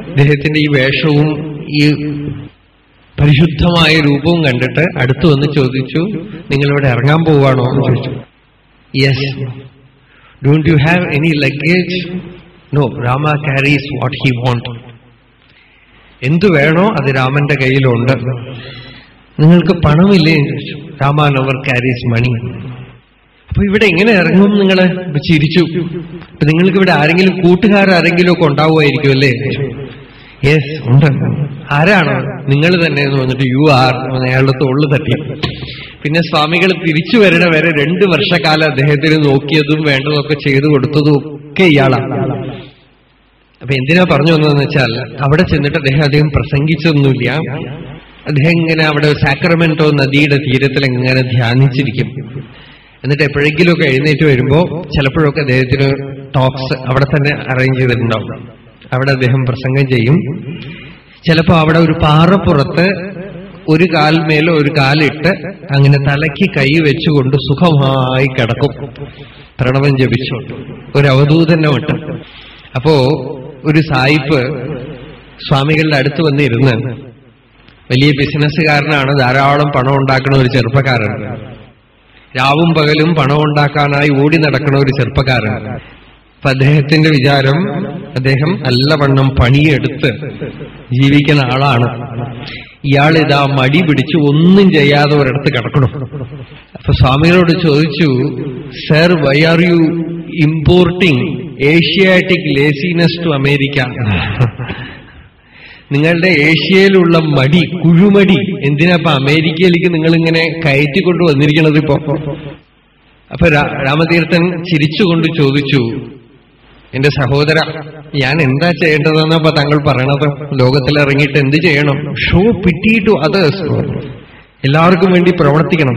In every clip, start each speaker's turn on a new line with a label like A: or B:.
A: അദ്ദേഹത്തിന്റെ ഈ വേഷവും ഈ പരിശുദ്ധമായ രൂപവും കണ്ടിട്ട് അടുത്തു വന്ന് ചോദിച്ചു, നിങ്ങളിവിടെ ഇറങ്ങാൻ പോവാണോ എന്ന് ചോദിച്ചു. Yes. Don't you have any luggage? No, Rama carries what he want. എന്തു വേണോ അത് രാമന്റെ കയ്യിലുണ്ട്. നിങ്ങൾക്ക് പണമില്ലേ എന്ന് ചോദിച്ചു. രാമ നെവർ ക്യാരീസ് മണി. അപ്പൊ ഇവിടെ എങ്ങനെ ഇറങ്ങും നിങ്ങള്? ചിരിച്ചു. അപ്പൊ നിങ്ങൾക്ക് ഇവിടെ ആരെങ്കിലും കൂട്ടുകാരെങ്കിലും ഒക്കെ ഉണ്ടാവുമായിരിക്കും അല്ലേ? യെസ്, ഉണ്ട്. ആരാണ്? നിങ്ങൾ തന്നെ എന്ന് പറഞ്ഞിട്ട് യു ആർ അയാളുടെ തോളിൽ തട്ടി. പിന്നെ സ്വാമികൾ തിരിച്ചു വരണ വരെ 2 വർഷക്കാലം അദ്ദേഹത്തിന് നോക്കിയതും വേണ്ടതൊക്കെ ചെയ്തു കൊടുത്തതും ഒക്കെ ഇയാളാണ്. അപ്പൊ എന്തിനാ പറഞ്ഞു വന്നതെന്ന് വെച്ചാൽ, അവിടെ ചെന്നിട്ട് അദ്ദേഹം പ്രസംഗിച്ചൊന്നുമില്ല. അദ്ദേഹം ഇങ്ങനെ അവിടെ സാക്രമെന്റോ നദിയുടെ തീരത്തിൽ ഇങ്ങനെ ധ്യാനിച്ചിരിക്കും. എന്നിട്ട് എപ്പോഴെങ്കിലുമൊക്കെ എഴുന്നേറ്റ് വരുമ്പോ ചിലപ്പോഴൊക്കെ അദ്ദേഹത്തിന് ടോക്സ് അവിടെ തന്നെ അറേഞ്ച് ചെയ്തിട്ടുണ്ടാവും. അവിടെ അദ്ദേഹം പ്രസംഗം ചെയ്യും. ചിലപ്പോ അവിടെ ഒരു പാറപ്പുറത്ത് ഒരു കാൽമേലോ ഒരു കാലിട്ട് അങ്ങനെ തലയ്ക്ക് കൈ വെച്ചുകൊണ്ട് സുഖമായി കിടക്കും, പ്രണവം ജപിച്ചുകൊണ്ട്. ഒരു അവധൂതന്നെ ഉണ്ട്. അപ്പോ ഒരു സായിപ്പ് സ്വാമികളുടെ അടുത്ത് വന്നിരുന്ന്, വലിയ ബിസിനസ്സുകാരനാണ്, ധാരാളം പണം ഉണ്ടാക്കുന്ന ഒരു ചെറുപ്പക്കാരൻ, രാവും പകലും പണം ഉണ്ടാക്കാനായി ഓടി നടക്കുന്ന ഒരു ചെറുപ്പക്കാരൻ. അപ്പൊ അദ്ദേഹത്തിന്റെ വിചാരം അദ്ദേഹം നല്ലവണ്ണം പണിയെടുത്ത് ജീവിക്കുന്ന ആളാണ്. ഇയാളിതാ മടി പിടിച്ച് ഒന്നും ചെയ്യാതെ ഒരിടത്ത് കിടക്കണം. അപ്പൊ സ്വാമികളോട് ചോദിച്ചു, sir, why are you importing Asiatic laziness to America? നിങ്ങളുടെ ഏഷ്യയിലുള്ള മടി, കുഴുമടി എന്തിനാ അമേരിക്കയിലേക്ക് നിങ്ങളിങ്ങനെ കയറ്റിക്കൊണ്ട് വന്നിരിക്കണത് ഇപ്പോ? അപ്പൊ രാമതീർത്ഥൻ ചിരിച്ചുകൊണ്ട് ചോദിച്ചു, എന്റെ സഹോദര, ഞാൻ എന്താ ചെയ്യേണ്ടതെന്നപ്പോ താങ്കൾ പറയണത്? ലോകത്തിലിറങ്ങിയിട്ട് എന്ത് ചെയ്യണം? Show പിറ്റി to others. എല്ലാവർക്കും വേണ്ടി പ്രവർത്തിക്കണം.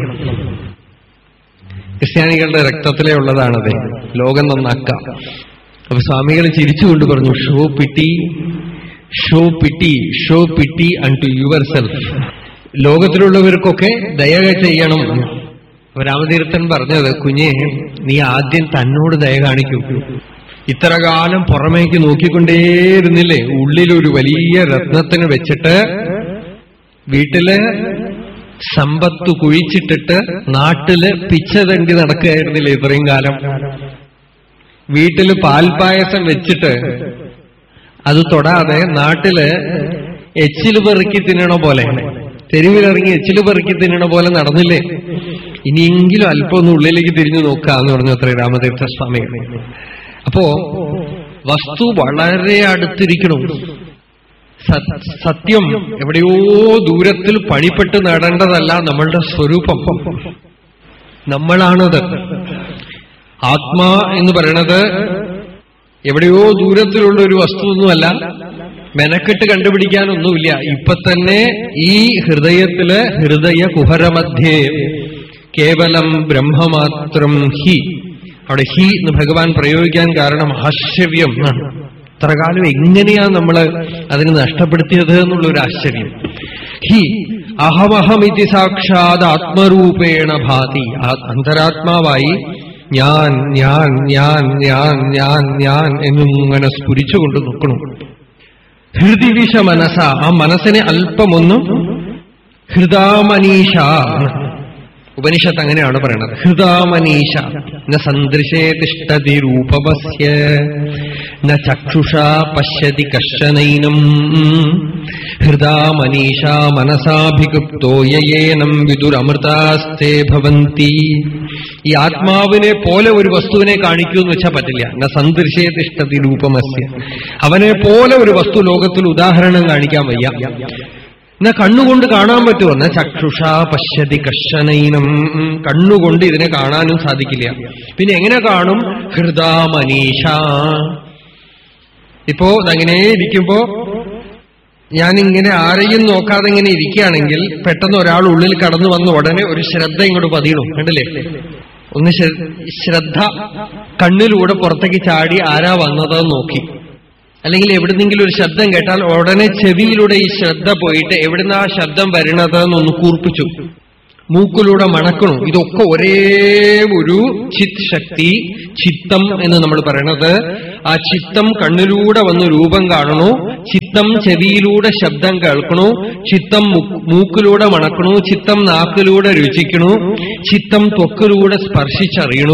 A: ക്രിസ്ത്യാനികളുടെ രക്തത്തിലേ ഉള്ളതാണത്, ലോകം നന്നാക്കാം. അപ്പൊ സ്വാമികൾ ചിരിച്ചുകൊണ്ട് പറഞ്ഞു, show പിറ്റി, show പിറ്റി, show പിറ്റി unto your self. ലോകത്തിലുള്ളവർക്കൊക്കെ ദയ ചെയ്യണം. അപ്പൊ രാമതീർത്ഥൻ പറഞ്ഞത്, കുഞ്ഞെ, നീ ആദ്യം തന്നോട് ദയ കാണിക്കൂ. ഇത്ര കാലം പുറമേക്ക് നോക്കിക്കൊണ്ടേയിരുന്നില്ലേ? ഉള്ളിലൊരു വലിയ രത്നത്തിന് വെച്ചിട്ട് വീട്ടില് സമ്പത്ത് കുഴിച്ചിട്ടിട്ട് നാട്ടില് പിച്ച തണ്ടി നടക്കുകയായിരുന്നില്ലേ ഇത്രയും കാലം? വീട്ടില് പാൽപായസം വെച്ചിട്ട് അത് തൊടാതെ നാട്ടില് എച്ചില് പെറുക്കി തിന്നണ പോലെ, തെരുവിലിറങ്ങി എച്ചില് പെറുക്കി തിന്നണ പോലെ നടന്നില്ലേ? ഇനിയെങ്കിലും അല്പം ഒന്ന് ഉള്ളിലേക്ക് തിരിഞ്ഞു നോക്കാന്ന് പറഞ്ഞു അത്ര രാമതീർത്ഥ സ്വാമികൾ. അപ്പോ വസ്തു വളരെ അടുത്തിരിക്കണം. സത്യം എവിടെയോ ദൂരത്തിൽ പണിപ്പെട്ട് നേടേണ്ടതല്ല നമ്മളുടെ സ്വരൂപം. നമ്മളാണത്. ആത്മാ എന്ന് പറയണത് എവിടെയോ ദൂരത്തിലുള്ള ഒരു വസ്തുവൊന്നുമല്ല, മെനക്കെട്ട് കണ്ടുപിടിക്കാനൊന്നുമില്ല. ഇപ്പൊ തന്നെ ഈ ഹൃദയത്തില്, ഹൃദയ കുഹരമധ്യേ കേവലം ബ്രഹ്മമാത്രം ഹി. അവിടെ ഹി എന്ന് ഭഗവാൻ പ്രയോഗിക്കാൻ കാരണം ആശ്ചര്യം എന്നാണ്. ഇത്ര കാലം എങ്ങനെയാ നമ്മള് അതിന് നഷ്ടപ്പെടുത്തിയത് എന്നുള്ളൊരു ആശ്ചര്യം. ഹി അഹമഹമിതി സാക്ഷാത് ആത്മരൂപേണ ഭാതി. അന്തരാത്മാവായി ഞാൻ ഞാൻ ഞാൻ ഞാൻ ഞാൻ ഞാൻ എന്നിങ്ങനെ സ്ഫുരിച്ചുകൊണ്ട് നിൽക്കണം. ഹൃദിവിഷ മനസ, ആ മനസ്സിനെ അല്പമൊന്നും ഹൃദാമനീഷ. ഉപനിഷത്ത് അങ്ങനെയാണ് പറയണത്. ഹൃദാമനീഷ ന സദൃശേ തിഷ്ഠതി രൂപമസ്യ ന ചക്ഷുഷാ പശ്യതി കശ്ചനൈനം ഹൃദാമനീഷ മനസാഭിഗുപ്തോ യേനം വിദുരമൃതാസ്തേ ഭവന്തി. ഈ ആത്മാവിനെ പോലെ ഒരു വസ്തുവിനെ കാണിക്കൂ എന്ന് വെച്ചാൽ പറ്റില്ല. ന സദൃശേ തിഷ്ഠതി രൂപമസ്യ, അവനെ പോലെ ഒരു വസ്തു ലോകത്തിൽ ഉദാഹരണം കാണിക്കാൻ വയ്യ. എന്നാ കണ്ണുകൊണ്ട് കാണാൻ പറ്റുമോ? എന്നാ ചക്ഷുഷാ പശ്യതി കശ്ചനൈനം, കണ്ണുകൊണ്ട് ഇതിനെ കാണാനും സാധിക്കില്ല. പിന്നെ എങ്ങനെ കാണും? ഹൃദാമനീഷ. ഇപ്പോ അങ്ങനെ ഇരിക്കുമ്പോ ഞാനിങ്ങനെ ആരെയും നോക്കാതെ ഇങ്ങനെ ഇരിക്കുകയാണെങ്കിൽ പെട്ടെന്ന് ഒരാൾ ഉള്ളിൽ കടന്നു വന്ന ഉടനെ ഒരു ശ്രദ്ധ ഇങ്ങോട്ട് പതിയണം. കണ്ടില്ലേ? ഒന്ന് ശ്രദ്ധ കണ്ണിലൂടെ പുറത്തേക്ക് ചാടി ആരാ വന്നതെന്ന് നോക്കി. അല്ലെങ്കിൽ എവിടുന്നെങ്കിലും ഒരു ശബ്ദം കേട്ടാൽ ഉടനെ ചെവിയിലൂടെ ഈ ശ്രദ്ധ പോയിട്ട് എവിടുന്ന് ആ ശബ്ദം വരണതെന്നൊന്ന് കൂർപ്പിച്ചു. മൂക്കിലൂടെ മണക്കണു. ഇതൊക്കെ ഒരേ ഒരു ചിത് ശക്തി, ചിത്തം എന്ന് നമ്മൾ പറയണത്. ആ ചിത്തം കണ്ണിലൂടെ വന്ന് രൂപം കാണണു, ചിത്തം ചെവിയിലൂടെ ശബ്ദം കേൾക്കണു, ചിത്തം മൂക്കിലൂടെ മണക്കണു, ചിത്തം നാക്കിലൂടെ രുചിക്കണു, ചിത്തം ത്വക്കിലൂടെ സ്പർശിച്ചറിയണു.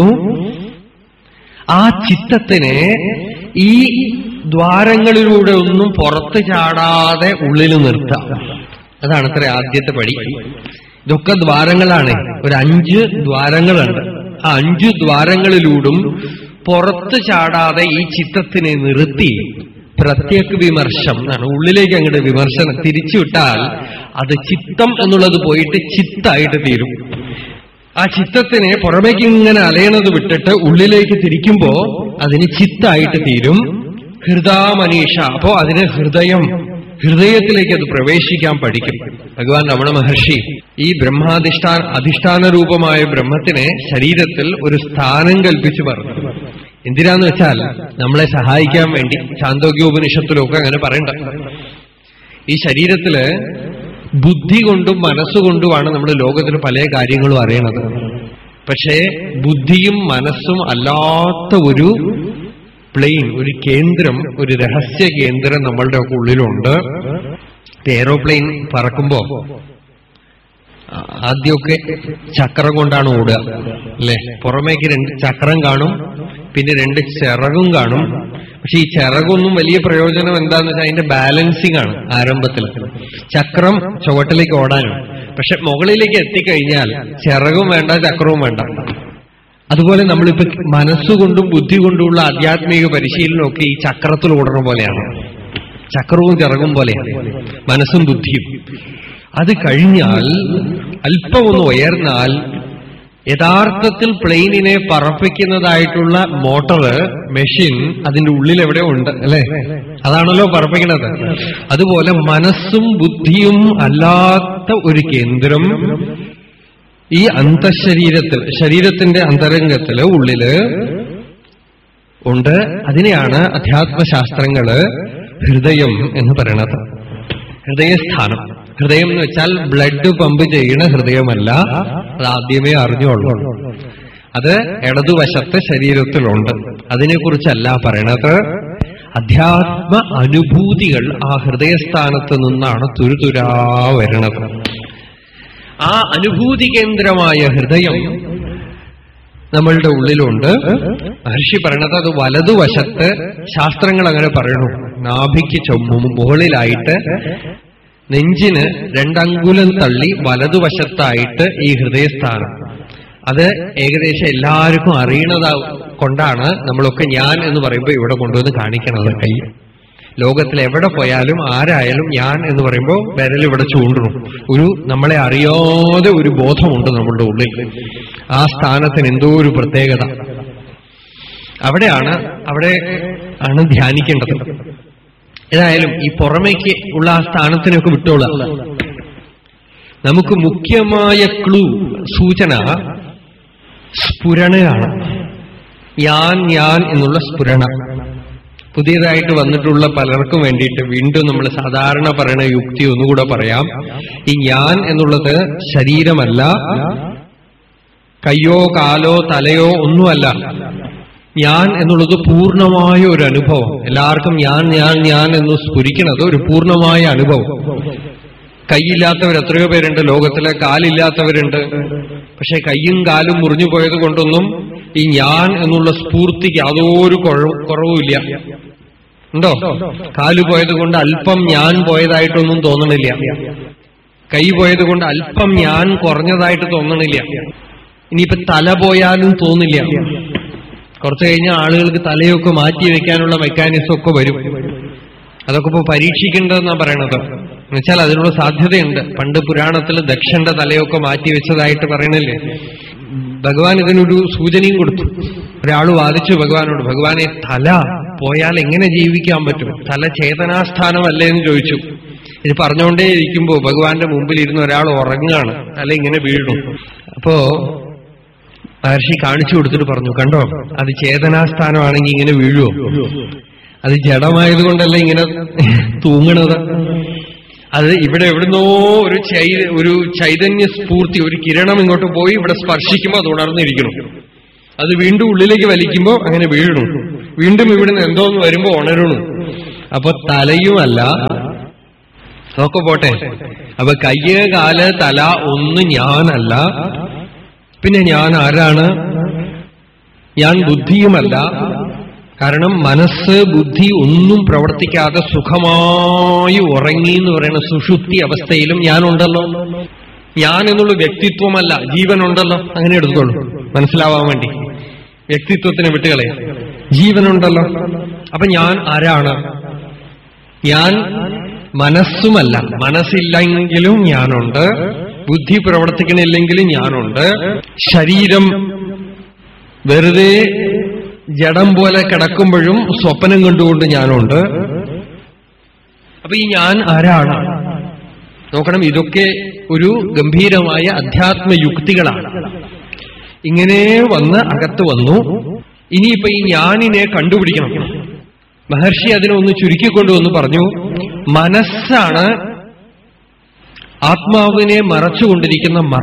A: ആ ചിത്തത്തിനെ ഈ ദ്വാരങ്ങളിലൂടെ ഒന്നും പുറത്തു ചാടാതെ ഉള്ളിൽ നിർത്താം. അതാണ് അത്ര ആദ്യത്തെ പടി. ഇതൊക്കെ ദ്വാരങ്ങളാണ്. ഒരു 5 ദ്വാരങ്ങളുണ്ട്. ആ 5 ദ്വാരങ്ങളിലൂടും പുറത്തു ചാടാതെ ഈ ചിത്തത്തിനെ നിർത്തി പ്രത്യേക വിമർശം എന്നാണ്. ഉള്ളിലേക്ക് അങ്ങോട്ട് വിമർശനം തിരിച്ചുവിട്ടാൽ അത് ചിത്തം എന്നുള്ളത് പോയിട്ട് ചിത്തായിട്ട് തീരും. ആ ചിത്തത്തിനെ പുറമേക്ക് ഇങ്ങനെ അലയണത് വിട്ടിട്ട് ഉള്ളിലേക്ക് തിരിക്കുമ്പോ അതിന് ചിത്തായിട്ട് തീരും. ഹൃദാമനീഷ. അപ്പോ അതിന് ഹൃദയത്തിലേക്ക് അത് പ്രവേശിക്കാൻ പഠിക്കും. ഭഗവാൻ രമണ മഹർഷി ഈ അധിഷ്ഠാന രൂപമായ ബ്രഹ്മത്തിനെ ശരീരത്തിൽ ഒരു സ്ഥാനം കൽപ്പിച്ചു പറഞ്ഞു. എന്തിനാന്ന് വെച്ചാൽ നമ്മളെ സഹായിക്കാൻ വേണ്ടി. ചാന്തോഗ്യോപനിഷത്തിലൊക്കെ അങ്ങനെ പറയണ്ട. ഈ ശരീരത്തില് ബുദ്ധി കൊണ്ടും മനസ്സുകൊണ്ടുമാണ് നമ്മൾ ലോകത്തിൽ പല കാര്യങ്ങളും അറിയണത്. പക്ഷേ ബുദ്ധിയും മനസ്സും അല്ലാത്ത ഒരു പ്ലെയിൻ, ഒരു കേന്ദ്രം, ഒരു രഹസ്യ കേന്ദ്രം നമ്മളുടെ ഒക്കെ ഉള്ളിലുണ്ട്. എയ്റോപ്ലെയിൻ പറക്കുമ്പോ ആദ്യമൊക്കെ ചക്രം കൊണ്ടാണ് ഓടുക, അല്ലെ? പുറമേക്ക് 2 ചക്രം കാണും, പിന്നെ 2 ചിറകും കാണും. പക്ഷെ ഈ ചിറകൊന്നും വലിയ പ്രയോജനം എന്താന്ന് വെച്ചാൽ അതിന്റെ ബാലൻസിങ് ആണ് ആരംഭത്തിൽ. ചക്രം ചുവട്ടിലേക്ക് ഓടാനും. പക്ഷെ മുകളിലേക്ക് എത്തിക്കഴിഞ്ഞാൽ ചിറകും വേണ്ട, ചക്രവും വേണ്ട. അതുപോലെ നമ്മളിപ്പോ മനസ്സുകൊണ്ടും ബുദ്ധി കൊണ്ടുമുള്ള ആധ്യാത്മിക പരിശീലനമൊക്കെ ഈ ചക്രത്തിൽ ഓടണ പോലെയാണ്. ചക്രവും ചിറകും പോലെയാണ് മനസ്സും ബുദ്ധിയും. അത് കഴിഞ്ഞാൽ അല്പം ഒന്ന് ഉയർന്നാൽ യഥാർത്ഥത്തിൽ പ്ലെയിനിനെ പറപ്പിക്കുന്നതായിട്ടുള്ള മോട്ടറ്, മെഷീൻ അതിന്റെ ഉള്ളിൽ എവിടെ ഉണ്ട്, അല്ലെ? അതാണല്ലോ പറപ്പിക്കുന്നത്. അതുപോലെ മനസ്സും ബുദ്ധിയും അല്ലാത്ത ഒരു കേന്ദ്രം ഈ ശരീരത്തിന്റെ അന്തരംഗത്തില് ഉള്ളില് ഉണ്ട്. അതിനെയാണ് അധ്യാത്മശാസ്ത്രങ്ങള് ഹൃദയം എന്ന് പറയണത്. ഹൃദയസ്ഥാനം. ഹൃദയം എന്ന് വെച്ചാൽ ബ്ലഡ് പമ്പ് ചെയ്യുന്ന ഹൃദയമല്ല. അത് ആദ്യമേ അറിഞ്ഞോളൂ. അത് ഇടതുവശത്തെ ശരീരത്തിലുണ്ട്. അതിനെക്കുറിച്ചല്ല പറയണത്. അധ്യാത്മ അനുഭൂതികൾ ആ ഹൃദയസ്ഥാനത്ത് നിന്നാണ് തുരുതുരാ വരണത്. ആ അനുഭൂതി കേന്ദ്രമായ ഹൃദയം നമ്മളുടെ ഉള്ളിലുണ്ട്. മഹർഷി പറയണത് അത് വലതുവശത്ത്, ശാസ്ത്രങ്ങൾ അങ്ങനെ പറയണു, നാഭിക്ക് മുകളിലായിട്ട് നെഞ്ചിന് 2 അങ്കുലം തള്ളി വലതുവശത്തായിട്ട് ഈ ഹൃദയസ്ഥാനം. അത് ഏകദേശം എല്ലാവർക്കും അറിയണത് കൊണ്ടാണ് നമ്മളൊക്കെ ഞാൻ എന്ന് പറയുമ്പോൾ ഇവിടെ കൊണ്ടുവന്ന് കാണിക്കണത്. കൈ ലോകത്തിൽ എവിടെ പോയാലും ആരായാലും ഞാൻ എന്ന് പറയുമ്പോൾ വിരൽ ഇവിടെ ചൂണ്ടണം. നമ്മളെ അറിയാതെ ഒരു ബോധമുണ്ട് നമ്മളുടെ ഉള്ളിൽ. ആ സ്ഥാനത്തിന് എന്തോ ഒരു പ്രത്യേകത. അവിടെ ആണ് ധ്യാനിക്കേണ്ടത്. ഏതായാലും ഈ പുറമേക്ക് ഉള്ള ആ സ്ഥാനത്തിനൊക്കെ വിട്ടോളാം. നമുക്ക് മുഖ്യമായ സൂചന സ്ഫുരണയാണ്. ഞാൻ എന്നുള്ള സ്ഫുരണ. പുതിയതായിട്ട് വന്നിട്ടുള്ള പലർക്കും വേണ്ടിയിട്ട് വീണ്ടും നമ്മൾ സാധാരണ പറയുന്ന യുക്തി ഒന്നുകൂടെ പറയാം. ഈ ഞാൻ എന്നുള്ളത് ശരീരമല്ല, കയ്യോ കാലോ തലയോ ഒന്നുമല്ല. ഞാൻ എന്നുള്ളത് പൂർണ്ണമായ ഒരു അനുഭവം. എല്ലാവർക്കും ഞാൻ എന്ന് സ്ഫുരിക്കുന്നത് ഒരു പൂർണ്ണമായ അനുഭവം. കൈയില്ലാത്തവർ എത്രയോ പേരുണ്ട് ലോകത്തിലെ, കാലില്ലാത്തവരുണ്ട്. പക്ഷെ കയ്യും കാലും മുറിഞ്ഞു പോയത് കൊണ്ടൊന്നും ഈ ഞാൻ എന്നുള്ള സ്ഫൂർത്തിക്ക് യാതൊരു കുറവുമില്ല. ഉണ്ടോ? കാല് പോയത് കൊണ്ട് അല്പം ഞാൻ പോയതായിട്ടൊന്നും തോന്നണില്ല. കൈ പോയത് കൊണ്ട് അല്പം ഞാൻ കുറഞ്ഞതായിട്ട് തോന്നണില്ല. ഇനിയിപ്പോ തല പോയാലും തോന്നില്ല. കുറച്ചു കഴിഞ്ഞാൽ ആളുകൾക്ക് തലയൊക്കെ മാറ്റി വെക്കാനുള്ള മെക്കാനിസം ഒക്കെ വരും. അതൊക്കെ ഇപ്പൊ പരീക്ഷിക്കേണ്ടതെന്നാ പറയണത്. എന്നുവെച്ചാൽ അതിനുള്ള സാധ്യതയുണ്ട്. പണ്ട് പുരാണത്തിൽ ദക്ഷന്റെ തലയൊക്കെ മാറ്റി വെച്ചതായിട്ട് പറയണില്ലേ? ഭഗവാൻ ഇതിനൊരു സൂചനയും കൊടുത്തു. ഒരാൾ വാദിച്ചു ഭഗവാനോട്, ഭഗവാനെ തല പോയാൽ എങ്ങനെ ജീവിക്കാൻ പറ്റും? തല ചേതനാസ്ഥാനമല്ലേ എന്ന് ചോദിച്ചു. ഇത് പറഞ്ഞുകൊണ്ടേ ഇരിക്കുമ്പോ ഭഗവാന്റെ മുമ്പിൽ ഇരുന്ന് ഒരാൾ ഉറങ്ങാണ്, തല ഇങ്ങനെ വീഴുന്നു. അപ്പോ മഹർഷി കാണിച്ചു കൊടുത്തിട്ട് പറഞ്ഞു, കണ്ടോ, അത് ചേതനാസ്ഥാനമാണെങ്കിൽ ഇങ്ങനെ വീഴുവോ? അത് ജഡമായതുകൊണ്ടല്ല ഇങ്ങനെ തൂങ്ങണത്. അത് ഇവിടെ എവിടുന്നോ ഒരു ചൈതന്യ സ്ഫൂർത്തി, ഒരു കിരണം ഇങ്ങോട്ട് പോയി ഇവിടെ സ്പർശിക്കുമ്പോൾ അത് ഉണർന്നിരിക്കണം. അത് വീണ്ടും ഉള്ളിലേക്ക് വലിക്കുമ്പോൾ അങ്ങനെ വീഴണു. വീണ്ടും ഇവിടുന്ന് എന്തോന്ന് വരുമ്പോ ഉണരണു. അപ്പൊ തലയുമല്ല, ഒക്കെ പോട്ടെ. അപ്പൊ കയ്യ്, കാല്, തല ഒന്നും ഞാനല്ല. പിന്നെ ഞാൻ ആരാണ്? ഞാൻ ബുദ്ധിയുമല്ല. കാരണം മനസ്സ്, ബുദ്ധി ഒന്നും പ്രവർത്തിക്കാതെ സുഖമായി ഉറങ്ങി എന്ന് പറയുന്ന സുഷുപ്തി അവസ്ഥയിലും ഞാനുണ്ടല്ലോ. ഞാൻ എന്നുള്ള വ്യക്തിത്വമല്ല, ജീവനുണ്ടല്ലോ. അങ്ങനെ എടുത്തോളൂ മനസ്സിലാവാൻ വേണ്ടി. വ്യക്തിത്വത്തിന് വിട്ടുകളെ, ജീവനുണ്ടല്ലോ. അപ്പൊ ഞാൻ ആരാണ്? ഞാൻ മനസ്സുമല്ല. മനസ്സില്ലെങ്കിലും ഞാനുണ്ട്, ബുദ്ധി പ്രവർത്തിക്കണില്ലെങ്കിലും ഞാനുണ്ട്. ശരീരം വെറുതെ ജഡം പോലെ കിടക്കുമ്പോഴും സ്വപ്നം കണ്ടുകൊണ്ട് ഞാനുണ്ട്. അപ്പൊ ഈ ഞാൻ ആരാണ്? നോക്കണം, ഇതൊക്കെ ഒരു ഗംഭീരമായ അധ്യാത്മയുക്തികളാണ്. ഇങ്ങനെ വന്ന് അകത്ത് വന്നു. ഇനിയിപ്പോ ഈ ഞാനിനെ കണ്ടുപിടിക്കണം. മഹർഷി അതിനൊന്ന് ചുരുക്കിക്കൊണ്ടുവന്ന് പറഞ്ഞു, മനസ്സാണ് ആത്മാവിനെ മറച്ചുകൊണ്ടിരിക്കുന്ന മറ.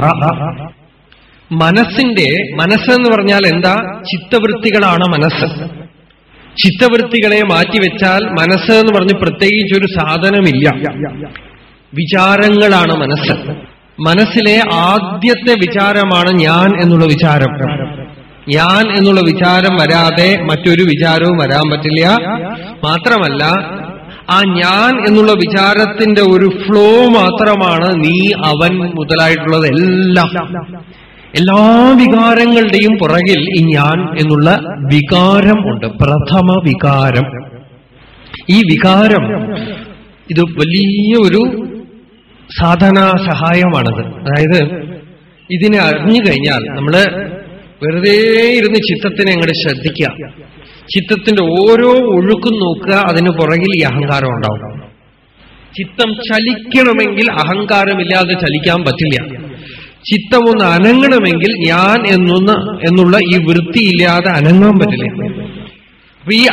A: മനസ്സെന്ന് പറഞ്ഞാൽ എന്താ? ചിത്തവൃത്തികളാണ് മനസ്സ്. ചിത്തവൃത്തികളെ മാറ്റിവെച്ചാൽ മനസ്സ് എന്ന് പറഞ്ഞ് പ്രത്യേകിച്ചൊരു സാധനമില്ല. വിചാരങ്ങളാണ് മനസ്സ്. മനസ്സിലെ ആദ്യത്തെ വിചാരമാണ് ഞാൻ എന്നുള്ള വിചാരം. ഞാൻ എന്നുള്ള വിചാരം വരാതെ മറ്റൊരു വിചാരവും വരാൻ പറ്റില്ല. മാത്രമല്ല, ആ ഞാൻ എന്നുള്ള വിചാരത്തിന്റെ ഒരു ഫ്ലോ മാത്രമാണ് നീ, അവൻ മുതലായിട്ടുള്ളത് എല്ലാം. എല്ലാ വികാരങ്ങളുടെയും പുറകിൽ ഈ ഞാൻ എന്നുള്ള വികാരം ഉണ്ട്, പ്രഥമ വികാരം. ഈ വികാരം ഇത് വലിയ ഒരു സാധനാ സഹായമാണത്. അതായത് ഇതിനെ അറിഞ്ഞു കഴിഞ്ഞാൽ നമ്മള് വെറുതെ ഇരുന്ന് ചിത്തത്തിനെ അങ്ങോട്ട് ശ്രദ്ധിക്കുക. ചിത്തത്തിന്റെ ഓരോ ഒഴുക്കും നോക്കുക. അതിന് പുറകിൽ ഈ അഹങ്കാരം ഉണ്ടാവും. ചിത്തം ചലിക്കണമെങ്കിൽ അഹങ്കാരമില്ലാതെ ചലിക്കാൻ പറ്റില്ല. ചിത്തം ഒന്ന് അനങ്ങണമെങ്കിൽ ഞാൻ എന്നുള്ള ഈ വൃത്തിയില്ലാതെ അനങ്ങാൻ പറ്റില്ല. അപ്പൊ ഈ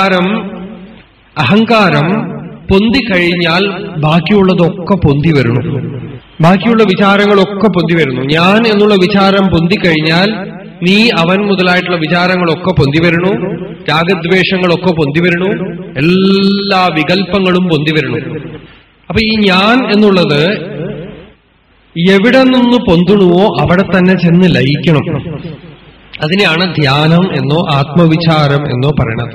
A: അഹങ്കാരം പൊന്തിക്കഴിഞ്ഞാൽ ബാക്കിയുള്ളതൊക്കെ പൊന്തി വരുന്നു. ബാക്കിയുള്ള വിചാരങ്ങളൊക്കെ പൊന്തി വരുന്നു. ഞാൻ എന്നുള്ള വിചാരം പൊന്തിക്കഴിഞ്ഞാൽ നീ, അവൻ മുതലായിട്ടുള്ള വിചാരങ്ങളൊക്കെ പൊന്തി വരുന്നു. രാഗദ്വേഷങ്ങളൊക്കെ പൊന്തി വരുന്നു. എല്ലാ വികല്പങ്ങളും പൊന്തി വരുന്നു. അപ്പൊ ഈ ഞാൻ എന്നുള്ളത് എവിടെ നിന്ന് പൊന്തുണുവോ അവിടെ തന്നെ ചെന്ന് ലയിക്കണം. അതിനെയാണ് ധ്യാനം എന്നോ ആത്മവിചാരം എന്നോ പറയണത്.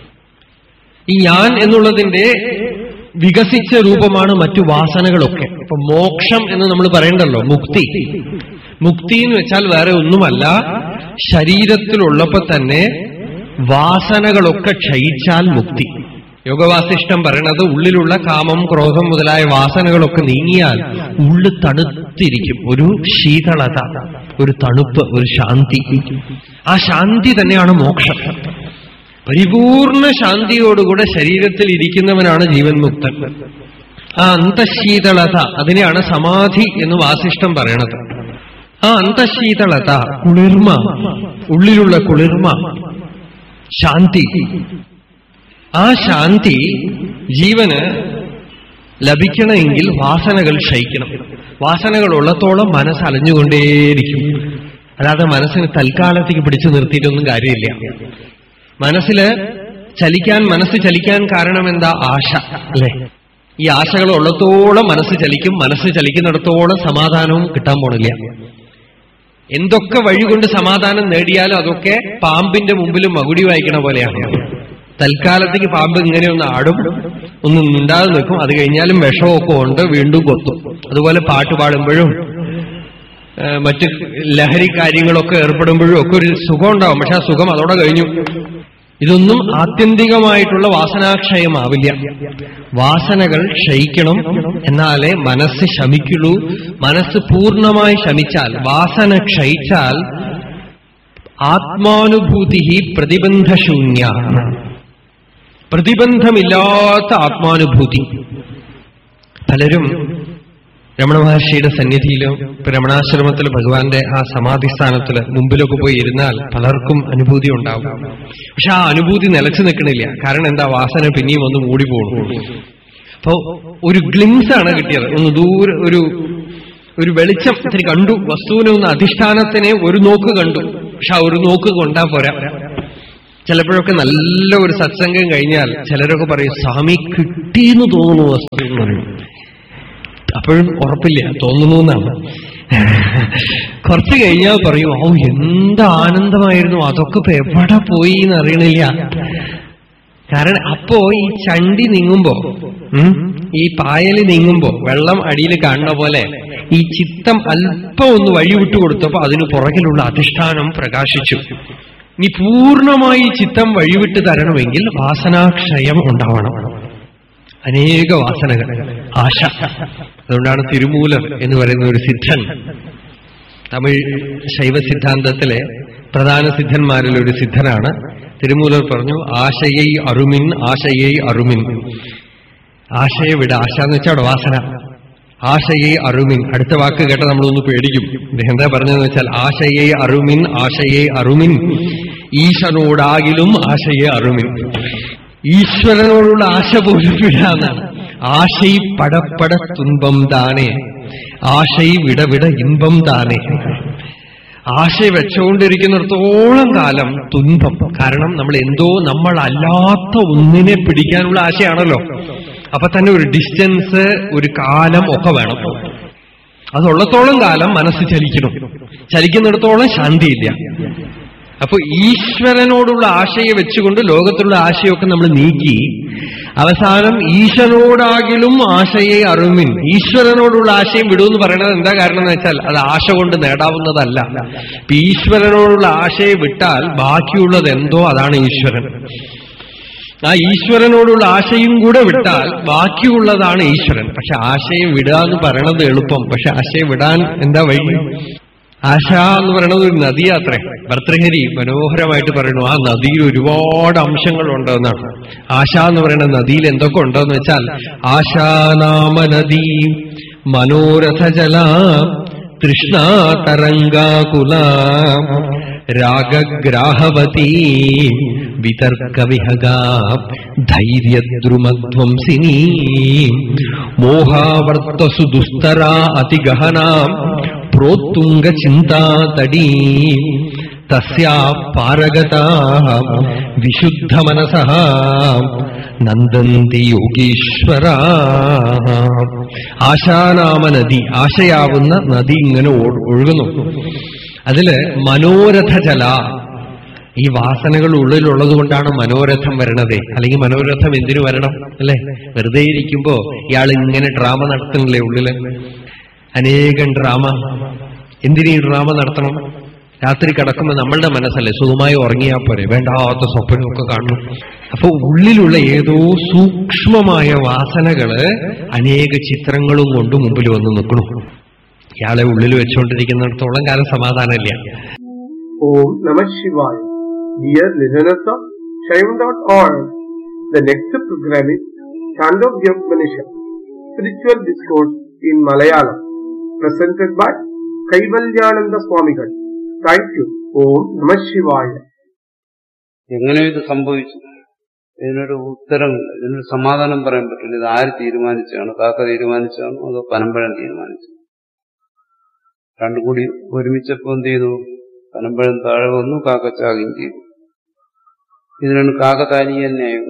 A: ഈ ഞാൻ എന്നുള്ളതിന്റെ വികസിച്ച രൂപമാണ് മറ്റു വാസനകളൊക്കെ. ഇപ്പൊ മോക്ഷം എന്ന് നമ്മൾ പറയണ്ടല്ലോ, മുക്തി. മുക്തി എന്ന് വെച്ചാൽ വേറെ ഒന്നുമല്ല, ശരീരത്തിലുള്ളപ്പോ തന്നെ വാസനകളൊക്കെ ക്ഷയിച്ചാൽ മുക്തി. യോഗവാസിഷ്ഠം പറയണത് ഉള്ളിലുള്ള കാമം, ക്രോധം മുതലായ വാസനകളൊക്കെ നീങ്ങിയാൽ ഉള്ളു തണുത്തിരിക്കും. ഒരു ശീതളത, ഒരു തണുപ്പ്, ഒരു ശാന്തി. ആ ശാന്തി തന്നെയാണ് മോക്ഷം. പരിപൂർണ ശാന്തിയോടുകൂടെ ശരീരത്തിൽ ഇരിക്കുന്നവനാണ് ജീവൻ മുക്തൻ. ആ അന്തശീതളത, അതിനെയാണ് സമാധി എന്ന് വാസിഷ്ഠം പറയണത്. ആ അന്തശീതളത, കുളിർമ, ഉള്ളിലുള്ള കുളിർമ, ശാന്തി. ആ ശാന്തി ജീവന് ലഭിക്കണമെങ്കിൽ വാസനകൾ ക്ഷയിക്കണം. വാസനകൾ ഉള്ളത്തോളം മനസ്സ് അലഞ്ഞുകൊണ്ടേയിരിക്കും. അല്ലാതെ മനസ്സിന് തൽക്കാലത്തേക്ക് പിടിച്ചു നിർത്തിയിട്ടൊന്നും കാര്യമില്ല. മനസ്സ് ചലിക്കാൻ കാരണം എന്താ? ആശ, അല്ലെ? ഈ ആശകൾ ഉള്ളത്തോളം മനസ്സ് ചലിക്കും. മനസ്സ് ചലിക്കുന്നിടത്തോളം സമാധാനവും കിട്ടാൻ പോണില്ല. എന്തൊക്കെ വഴി കൊണ്ട് സമാധാനം നേടിയാലും അതൊക്കെ പാമ്പിന്റെ മുമ്പിലും മകുടി വായിക്കണ പോലെയാണ്. തൽക്കാലത്തേക്ക് പാമ്പ് ഇങ്ങനെ ഒന്ന് ആടും, ഒന്ന് മിണ്ടാതെ നിൽക്കും. അത് കഴിഞ്ഞാലും വിഷമൊക്കെ ഉണ്ട്, വീണ്ടും കൊത്തും. അതുപോലെ പാട്ട് പാടുമ്പോഴും മറ്റ് ലഹരി കാര്യങ്ങളൊക്കെ ഏർപ്പെടുമ്പോഴും ഒക്കെ ഒരു സുഖം ഉണ്ടാവും. പക്ഷെ ആ സുഖം അതോടെ കഴിഞ്ഞു. ഇതൊന്നും ആത്യന്തികമായിട്ടുള്ള വാസനാക്ഷയമാവില്ല. വാസനകൾ ക്ഷയിക്കണം, എന്നാലേ മനസ്സ് ശമിക്കുള്ളൂ. മനസ്സ് പൂർണ്ണമായി ശമിച്ചാൽ, വാസന ക്ഷയിച്ചാൽ ആത്മാനുഭൂതി പ്രതിബന്ധശൂന്യ, പ്രതിബന്ധമില്ലാത്ത ആത്മാനുഭൂതി. പലരും രമണ മഹർഷിയുടെ സന്നിധിയിലും ഇപ്പൊ രമണാശ്രമത്തിൽ ഭഗവാന്റെ ആ സമാധിസ്ഥാനത്തില് മുമ്പിലൊക്കെ പോയി ഇരുന്നാൽ പലർക്കും അനുഭൂതി ഉണ്ടാവും. പക്ഷെ ആ അനുഭൂതി നിലച്ചു നിൽക്കണില്ല. കാരണം എന്താ? വാസന പിന്നെയും ഒന്ന് മൂടി പോകുന്നു. അപ്പോ ഒരു ഗ്ലിംസ് ആണ് കിട്ടിയത്. ഒന്ന് ദൂരെ ഒരു വെളിച്ചം ഇത്തിരി കണ്ടു, വസ്തുവിനെ ഒന്ന് അധിഷ്ഠാനത്തിനെ ഒരു നോക്ക് കണ്ടു. പക്ഷെ ആ ഒരു നോക്ക് കൊണ്ടാ പോരാ. ചിലപ്പോഴൊക്കെ നല്ല ഒരു സത്സംഗം കഴിഞ്ഞാൽ ചിലരൊക്കെ പറയും സ്വാമി കിട്ടിയെന്ന് തോന്നുന്നു വസ്തു എന്ന് പറയും. അപ്പോഴും ഉറപ്പില്ല, തോന്നുന്നു എന്നാണ്. കുറച്ച് കഴിഞ്ഞാൽ പറയും ഓ എന്ത് ആനന്ദമായിരുന്നു, അതൊക്കെ ഇപ്പൊ എവിടെ പോയി എന്ന് അറിയണില്ല. കാരണം അപ്പോ ഈ ചണ്ടി നീങ്ങുമ്പോ, ഈ പായല് നീങ്ങുമ്പോ വെള്ളം അടിയിൽ കാണുന്ന പോലെ ഈ ചിത്തം അല്പം ഒന്ന് വഴി വിട്ടുകൊടുത്തപ്പോ അതിന് പുറകിലുള്ള അധിഷ്ഠാനം പ്രകാശിച്ചു. ഇനി പൂർണ്ണമായി ചിത്തം വഴിവിട്ട് തരണമെങ്കിൽ വാസനാക്ഷയം ഉണ്ടാവണം. അനേക വാസനകൾ, ആശ. അതുകൊണ്ടാണ് തിരുമൂലർ എന്ന് പറയുന്ന ഒരു സിദ്ധൻ, തമിഴ് ശൈവ സിദ്ധാന്തത്തിലെ പ്രധാന സിദ്ധന്മാരിൽ ഒരു സിദ്ധനാണ്. തിരുമൂലർ പറഞ്ഞു ആശയെ അറുമിൻ, ആശയെ അറുമിൻ. ആശയെ വിട, ആശ എന്ന് വെച്ചാൽ അവിടെ വാസന. ആശയെ അറുമിൻ, അടുത്ത വാക്ക് കേട്ട നമ്മളൊന്ന് പേടിക്കും. അദ്ദേഹം എന്താ പറഞ്ഞതെന്ന് വെച്ചാൽ ആശയെ അറുമിൻ, ആശയെ അറുമിൻ, ഈശനോടാകിലും ആശയെ അറുമിൻ. ഈശ്വരനോടുള്ള ആശ പോലും വിടാന്നാണ്. ആശൈ പടപ്പട തുன்பം താനേ, ആശൈ വിടവിട ഇൻപം താനേ. ആശ വെച്ചുകൊണ്ടിരിക്കുന്നിടത്തോളം കാലം തുன்பം. കാരണം നമ്മൾ എന്തോ നമ്മളല്ലാത്ത ഒന്നിനെ പിടിക്കാനുള്ള ആശയാണല്ലോ. അപ്പൊ തന്നെ ഒരു ഡിസ്റ്റൻസ്, ഒരു കാലം ഒക്കെ വേണം. അതുള്ളത്തോളം കാലം മനസ്സ് ചലിക്കണം. ചലിക്കുന്നിടത്തോളം ശാന്തിയില്ല. അപ്പൊ ഈശ്വരനോടുള്ള ആശയെ വെച്ചുകൊണ്ട് ലോകത്തിലുള്ള ആശയൊക്കെ നമ്മൾ നീക്കി അവസാനം ഈശ്വരനോടാകിലും ആശയെ അറുമിൻ, ഈശ്വരനോടുള്ള ആശയം വിടുമെന്ന് പറയുന്നത് എന്താ കാരണം എന്ന് വെച്ചാൽ അത് ആശ കൊണ്ട് നേടാവുന്നതല്ല. ഇപ്പൊ ഈശ്വരനോടുള്ള ആശയെ വിട്ടാൽ ബാക്കിയുള്ളത് എന്തോ അതാണ് ഈശ്വരൻ. ആ ഈശ്വരനോടുള്ള ആശയും കൂടെ വിട്ടാൽ ബാക്കിയുള്ളതാണ് ഈശ്വരൻ. പക്ഷെ ആശയെ വിടുക എന്ന് പറയണത് എളുപ്പം. പക്ഷെ ആശയെ വിടാൻ എന്താ വഴി? ആശ എന്ന് പറയുന്നത് ഒരു നദിയാത്രേ. ഭർതൃഹരി മനോഹരമായിട്ട് പറയുന്നു ആ നദിയിൽ ഒരുപാട് അംശങ്ങളുണ്ടെന്നാണ്. ആശ എന്ന് പറയുന്ന നദിയിൽ എന്തൊക്കെ ഉണ്ടോന്ന് വെച്ചാൽ ആശാനാമ നദി മനോരഥജല തൃഷ്ണാതരംഗാകുല രാഗഗ്രാഹവതീ വിതർക്കവിഹഗ ധൈര്യദ്രുമധ്വംസിനി മോഹാവർത്തസു ദുസ്തരാ അതിഗഹനാം പ്രോത്തുംഗ ചിന്താതടീ തസ്യാ പാരഗതാ വിശുദ്ധ മനസഃ നന്ദന്തി യോഗീശ്വരാ. ആശാനാമ നദി, ആശയാവുന്ന നദി ഇങ്ങനെ ഒഴുകുന്നു. അതില് മനോരഥജല, ഈ വാസനകൾ ഉള്ളിലുള്ളത് കൊണ്ടാണ് മനോരഥം വരണത്. അല്ലെങ്കിൽ മനോരഥം എന്തിനു വരണം അല്ലെ? വെറുതെ ഇരിക്കുമ്പോ ഇയാൾ ഇങ്ങനെ ഡ്രാമ നടത്തുന്നില്ലേ ഉള്ളില്? അനേകം ഡ്രാമ. എന്തിനീ ഡ്രാമ നടത്തണം? രാത്രി കിടക്കുമ്പോൾ നമ്മളുടെ മനസ്സല്ലേ സുഖമായി ഉറങ്ങിയാൽ പോരെ, വേണ്ടാത്ത സ്വപ്നമൊക്കെ കാണണം. അപ്പൊ ഉള്ളിലുള്ള ഏതോ സൂക്ഷ്മമായ വാസനകള് അനേക ചിത്രങ്ങളും കൊണ്ട് മുമ്പിൽ വന്ന് നിൽക്കണു. ഇയാളെ ഉള്ളിൽ വെച്ചുകൊണ്ടിരിക്കുന്നിടത്തോളം കാലം സമാധാനമില്ല.
B: ഓം നമഃ ശിവായ. Dear listeners of Shaivam.org, the next program is Chandogya Upanishad, Spiritual Discourse in Malayalam, presented by Kaivalyananda Swamigal. Thank you. Om Namah Shivaya.
C: എങ്ങനെ ഇത് സംഭവിച്ചു? ഇതിനൊരു ഉത്തരമില്ല, ഇതിനൊരു സമാധാനം പറയാൻ പറ്റില്ല. ഇത് ആര് തീരുമാനിച്ചാണ്? കാക്ക തീരുമാനിച്ചാണോ അതോ പനമ്പഴം തീരുമാനിച്ചു? രണ്ടും കൂടി ഒരുമിച്ചപ്പോ എന്ത് ചെയ്തു? പനമ്പഴം താഴെ വന്നു, കാക്ക ചാകുകയും ചെയ്തു. ഇതിനാണ് കാക്കതാനീയ ന്യായം.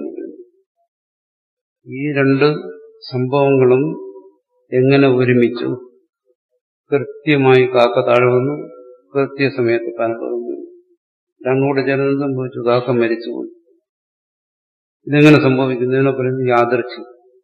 C: ഈ രണ്ട് സംഭവങ്ങളും എങ്ങനെ ഒരുമിച്ചു? കൃത്യമായി കാക്ക താഴെ വന്നു, കൃത്യസമയത്ത് പനമ്പഴം വീണു. രണ്ടും കൂടെ ചേർന്ന് സംഭവിച്ചു, കാക്ക മരിച്ചു പോയി. ഇതെങ്ങനെ സംഭവിക്കുന്നതിനെ പറയുന്നത് യാദൃച്ഛികം.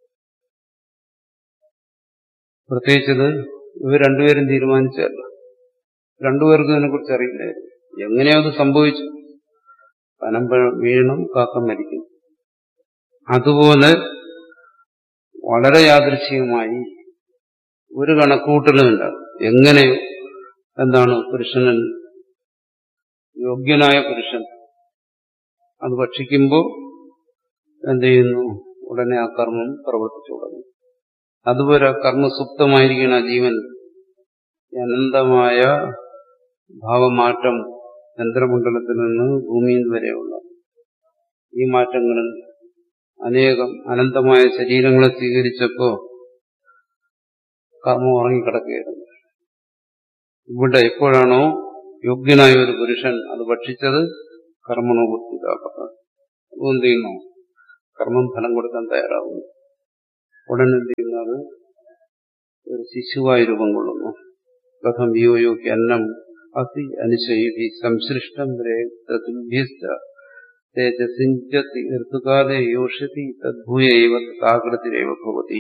C: പ്രത്യേകിച്ചത് ഇവർ രണ്ടുപേരും തീരുമാനിച്ചതല്ല. രണ്ടുപേർക്കും ഇതിനെക്കുറിച്ച് അറിയില്ലായിരുന്നു. എങ്ങനെയോ അത് സംഭവിച്ചു. പനമ്പഴം വീണം, കാക്ക മരിക്കും. അതുപോലെ വളരെ യാദൃച്ഛികമായി ഒരു കണക്കൂട്ടലുമില്ല. എങ്ങനെയോ എന്താണ് പുരുഷനൻ, യോഗ്യനായ പുരുഷൻ അത് ഭക്ഷിക്കുമ്പോൾ എന്ത് ചെയ്യുന്നു? ഉടനെ ആ കർമ്മം പ്രവർത്തിച്ചു തുടങ്ങും. അതുപോലെ കർമ്മസുപ്തമായിരിക്കുന്ന ജീവൻ അനന്തമായ ഭാവമാറ്റം ചന്ദ്രമണ്ഡലത്തിൽ നിന്ന് ഭൂമിയിൽ വരെയുള്ള ഈ മാറ്റങ്ങളിൽ അനേകം അനന്തമായ ശരീരങ്ങളെ സ്വീകരിച്ചപ്പോ കർമ്മം ഉറങ്ങിക്കിടക്കുകയായിരുന്നു. ഇവിടെ എപ്പോഴാണോ യോഗ്യനായ ഒരു പുരുഷൻ അത് ഭക്ഷിച്ചത്, കർമ്മണോ ബുദ്ധിതാപക, എന്ത് ചെയ്യുന്നു? കർമ്മം ഫലം കൊടുക്കാൻ തയ്യാറാവുന്നു. ഉടൻ എന്ത് ചെയ്യുന്നത്? ഒരു ശിശുവായി രൂപം കൊള്ളുന്നു. കഥം യോഗ്യ അന്നം അതി അനുശൈഭി സംസൃഷ്ടം തേജസിഞ്ചതി ഋതുകാലേ യോഷതി തദ്ഭൂയൈവ താകൃതിരേവ ഭവതി.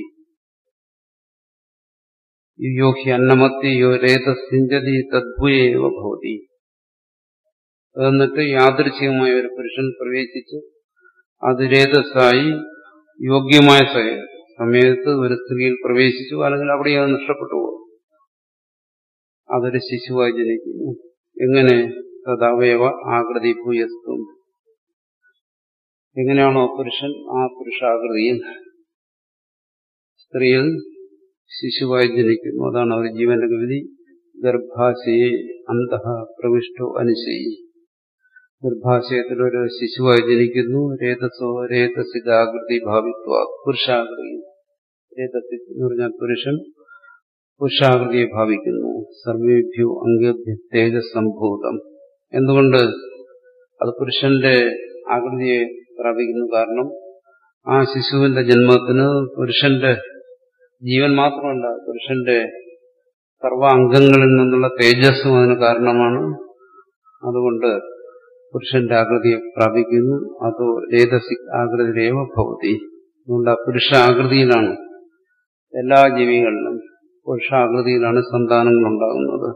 C: യോഹി അന്നമത്തി യോ രേതസിഞ്ചതി തദ്ഭൂയൈവ ഭവതി. എന്നിട്ട് യാദൃച്ഛികമായ ഒരു പുരുഷൻ പ്രവേശിച്ച് അത് രേതസ്സായി യോഗ്യമായ സമയത്ത് ഒരു സ്ത്രീയിൽ പ്രവേശിച്ചു, അല്ലെങ്കിൽ അവിടെ അത് നഷ്ടപ്പെട്ടു പോകും. അതൊരു ശിശുവായി ജനിക്കുന്നു. എങ്ങനെ? തദവയവ ആകൃതി ഭൂയസ്തും. എങ്ങനെയാണോ പുരുഷൻ ആ പുരുഷാകൃതിയിൽ സ്ത്രീയിൽ ശിശുവായി ജനിക്കുന്നു. അതാണ് അവർ ജീവന്റെ വിധി. ഗർഭാശയെ അന്തഃ പ്രവിഷ്ടോ അനുശയി. ഗർഭാശയത്തിൽ ഒരു ശിശുവായി ജനിക്കുന്നു. രേതസോ രേതസിതാകൃതി ഭാവിത്വ പുരുഷാകൃതി. രേതസി എന്ന് പറഞ്ഞാൽ പുരുഷൻ പുരുഷാകൃതിയെ ഭാവിക്കുന്നു. സർവേഭ്യോ അംഗഭ്യ തേജസ്സംഭൂതം. എന്തുകൊണ്ട് അത് പുരുഷന്റെ ആകൃതിയെ പ്രാപിക്കുന്നു? കാരണം ആ ശിശുവിന്റെ ജന്മത്തിന് പുരുഷന്റെ ജീവൻ മാത്രമല്ല, പുരുഷന്റെ സർവ അംഗങ്ങളിൽ നിന്നുള്ള തേജസ്സും അതിന് കാരണമാണ്. അതുകൊണ്ട് പുരുഷന്റെ ആകൃതിയെ പ്രാപിക്കുന്നു. അതോ രേതസി ആകൃതിരേവ ഭവതി. അതുകൊണ്ട് ആ പുരുഷ ആകൃതിയിലാണ് എല്ലാ ജീവികളിലും പുരുഷാകൃതിയിലാണ് സന്താനങ്ങൾ ഉണ്ടാകുന്നത്.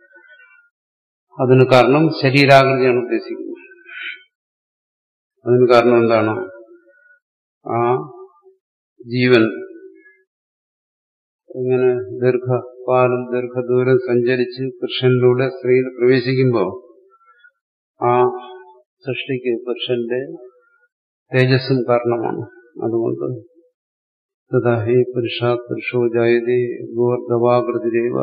C: അതിന് കാരണം ശരീരാകൃതിയാണ് ഉദ്ദേശിക്കുന്നത്. അതിന് കാരണം എന്താണ്? ആ ജീവൻ ഇങ്ങനെ ദീർഘദൂരം സഞ്ചരിച്ച് പുരുഷനിലൂടെ സ്ത്രീയിൽ പ്രവേശിക്കുമ്പോൾ ആ സൃഷ്ടിക്ക് പുരുഷന്റെ തേജസ്സും കാരണമാണ്. അതുകൊണ്ട് തഥാഹി പുരുഷാത് പുരുഷോ ജായതേ ഗോർധവാകൃതിരേവ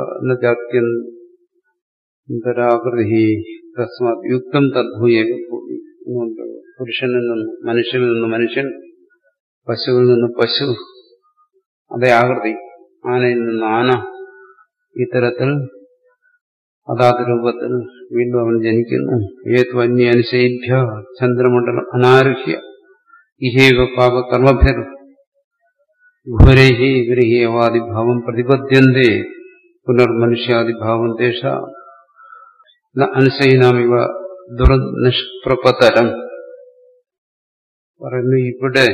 C: നത്യാത്യന്തരാകൃതി തസ്മാത് യുക്തം തദ്ഭൂയേവ ഭൂമി. അതുകൊണ്ട് പുരുഷനിൽ നിന്ന് മനുഷ്യനിൽ നിന്ന് മനുഷ്യൻ, പശുവിൽ നിന്ന് പശു, അതേ ആകൃതി, ആനയിൽ നിന്ന് ആന, ഇത്തരത്തിൽ അതാത് രൂപത്തിൽ വീണ്ടും അവൻ ജനിക്കുന്നു. ഏതു അന്യ അനുശയിഭ്യ ചന്ദ്രമണ്ഡലം അനാരുഹ്യ ഇഹൈവ പാപകർമ്മഭിർ ഘോരൈഹി ഗൃഹീയവാദിഭാവം പ്രതിപദ്യന്തേ പുനർമനുഷ്യാദിഭാവം തേഷ അനുശയിനാമിവ ദുർനിഷ്പ്രപതരം. പറയുന്നു ഇവിടെ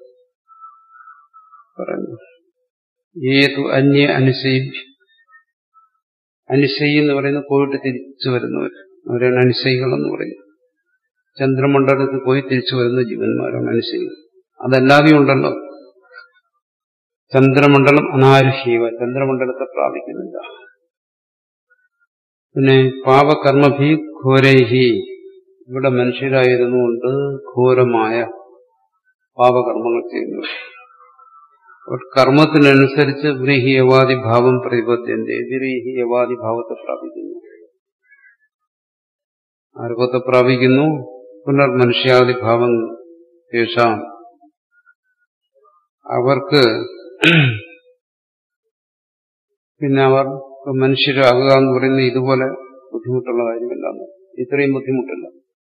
C: പറയുന്നു ഏതു അന്യ അനുശയിഭ്യ. അനുശയി എന്ന് പറയുന്നത് പോയിട്ട് തിരിച്ചു വരുന്നവർ, അവരാണ് അനുശയികൾ എന്ന് പറയുന്നത്. ചന്ദ്രമണ്ഡലത്തിൽ പോയി തിരിച്ചു വരുന്ന ജീവന്മാരാണ് അനുശയികൾ. അതല്ലാതെയും ഉണ്ടല്ലോ. ചന്ദ്രമണ്ഡലം അനാരുഹീവ, ചന്ദ്രമണ്ഡലത്തെ പ്രാപിക്കുന്നില്ല. പിന്നെ പാപകർമ്മഭി ഘോരൈഹി, ഇവിടെ മനുഷ്യരായിരുന്നുകൊണ്ട് ഘോരമായ പാപകർമ്മങ്ങൾ ചെയ്യുന്നു. കർമ്മത്തിനനുസരിച്ച് വ്രീഹിയവാദിഭാവം പ്രതിപദ്യന്റെ, വ്രീഹിയവാദിഭാവത്തെ പ്രാപിക്കുന്നു. ആ രൂപത്തെ പ്രാപിക്കുന്നു. പുനർമനുഷ്യാദിഭാവം ശേഷം അവർക്ക് പിന്നെ അവർ മനുഷ്യരാകുക എന്ന് പറയുന്നത് ഇതുപോലെ ബുദ്ധിമുട്ടുള്ള കാര്യമല്ല. ഇത്രയും ബുദ്ധിമുട്ടില്ല.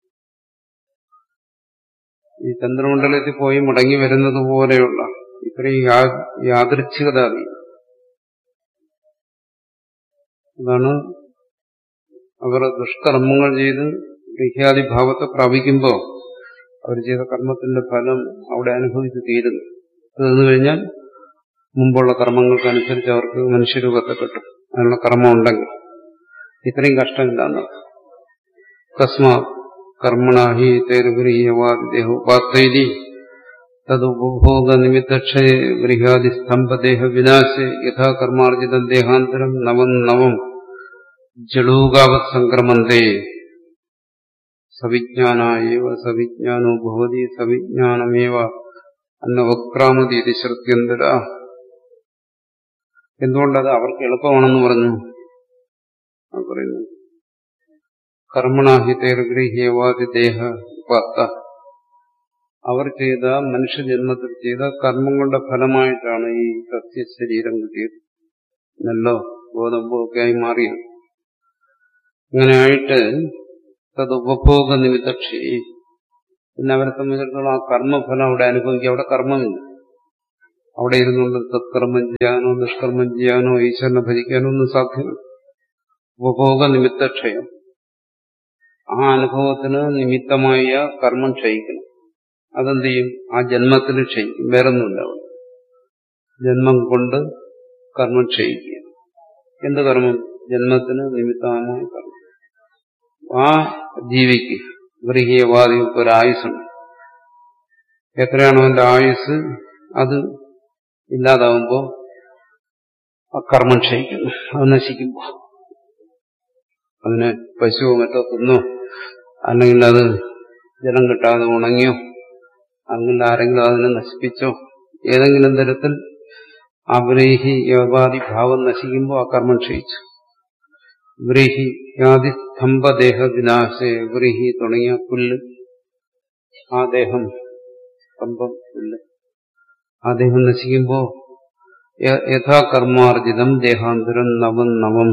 C: ഈ ചന്ദ്രമണ്ഡലത്തിൽ പോയി മടങ്ങി വരുന്നത് പോലെയുള്ള ഇത്രയും യാദൃച്ഛികത അറിയും. അതാണ് അവർ ദുഷ്കർമ്മങ്ങൾ ചെയ്ത് ഗൃഹ്യാദിഭാവത്തെ പ്രാപിക്കുമ്പോൾ അവർ ചെയ്ത കർമ്മത്തിന്റെ ഫലം അവിടെ അനുഭവിച്ച് തീരുന്നു. തീർന്നു കഴിഞ്ഞാൽ മുമ്പുള്ള കർമ്മങ്ങൾക്കനുസരിച്ച് അവർക്ക് മനുഷ്യരൂപത്തെ കിട്ടും. അതിനുള്ള കർമ്മം ഉണ്ടെങ്കിൽ ഇത്രയും കഷ്ടമില്ലാന്ന്. കസ്മാ കർമ്മണാഹി തേരുഗൃഹീയവാദിദേഹോപാത്തൈതി തദുപഭോഗ നിമിത്തക്ഷയ ഗൃഹാദി സ്തംഭദേഹ വിനാശേ യഥാ കർമാർജിതം ദേഹാന്തരം നവം നവം ജളൂകാവത് സംക്രമന്തേ സവിജ്ഞാനായേവ സവിജ്ഞാനോ ഭവതി സവിജ്ഞാനമേവ അന്നവക്രാമതി ഇത് ശ്രുത്യന്തര. എന്തുകൊണ്ടത് അവർക്ക് എളുപ്പമാണെന്ന് പറഞ്ഞു പറയുന്നു. കർമ്മണാഹി തേർഗൃഹ്യവാദി ദേഹ ഉപാത്ത, അവർ ചെയ്ത മനുഷ്യജന്മത്തിൽ ചെയ്ത കർമ്മങ്ങളുടെ ഫലമായിട്ടാണ് ഈ സസ്യശരീരം കിട്ടിയത്. നെല്ലോ ഗോതമ്പോ ഒക്കെ ആയി മാറിയത്. അങ്ങനെയായിട്ട് തതുപഭോഗ നിമിത്തക്ഷി. പിന്നെ അവരെ സംബന്ധിച്ചിടത്തോളം ആ കർമ്മഫലം അവിടെ അനുഭവിക്കുക. അവിടെ കർമ്മമില്ല. അവിടെ ഇരുന്നുകൊണ്ട് സത്കർമ്മം ചെയ്യാനോ നിഷ്കർമ്മം ചെയ്യാനോ ഈശ്വരനെ ഭജിക്കാനോ ഒന്നും സാധ്യമല്ല. ഉപഭോഗ നിമിത്തക്ഷയം. ആ അനുഭവത്തിന് നിമിത്തമായ കർമ്മം ക്ഷയിക്കണം. അതെന്ത് ചെയ്യും? ആ ജന്മത്തിൽ ക്ഷയിക്കും. വേറൊന്നുമില്ല. അവിടെ ജന്മം കൊണ്ട് കർമ്മം ക്ഷയിക്കുക. എന്ത് കർമ്മം? ജന്മത്തിന് നിമിത്തമായ കർമ്മം. ആ ജീവിക്ക് ഗൃഹീയവാദികൾക്ക് ഒരായുസ്സുണ്ട്. എത്രയാണോ അവന്റെ ആയുസ്, അത് ഇല്ലാതാവുമ്പോൾ ആ കർമ്മം ക്ഷയിക്കുന്നു. അത് നശിക്കുമ്പോൾ അതിനെ പശുവോ മറ്റോ തിന്നോ, അല്ലെങ്കിൽ അത് ജലം കിട്ടാതെ ഉണങ്ങിയോ, അല്ലെങ്കിൽ ആരെങ്കിലും അതിനെ നശിപ്പിച്ചോ, ഏതെങ്കിലും തരത്തിൽ ആ വ്രീഹി യോപാധി ഭാവം നശിക്കുമ്പോൾ ആ കർമ്മം ക്ഷയിച്ചു. വ്രീഹിയാദി സ്തംഭദേഹ വിനാശേ. വ്രീഹി തുടങ്ങിയ പുല്ല്, ആ ദേഹം, സ്തംഭം പുല്ല്, ആ ദേഹം നശിക്കുമ്പോൾ യഥാ കർമാർജിതം ദേഹാന്തരം നവം നവം.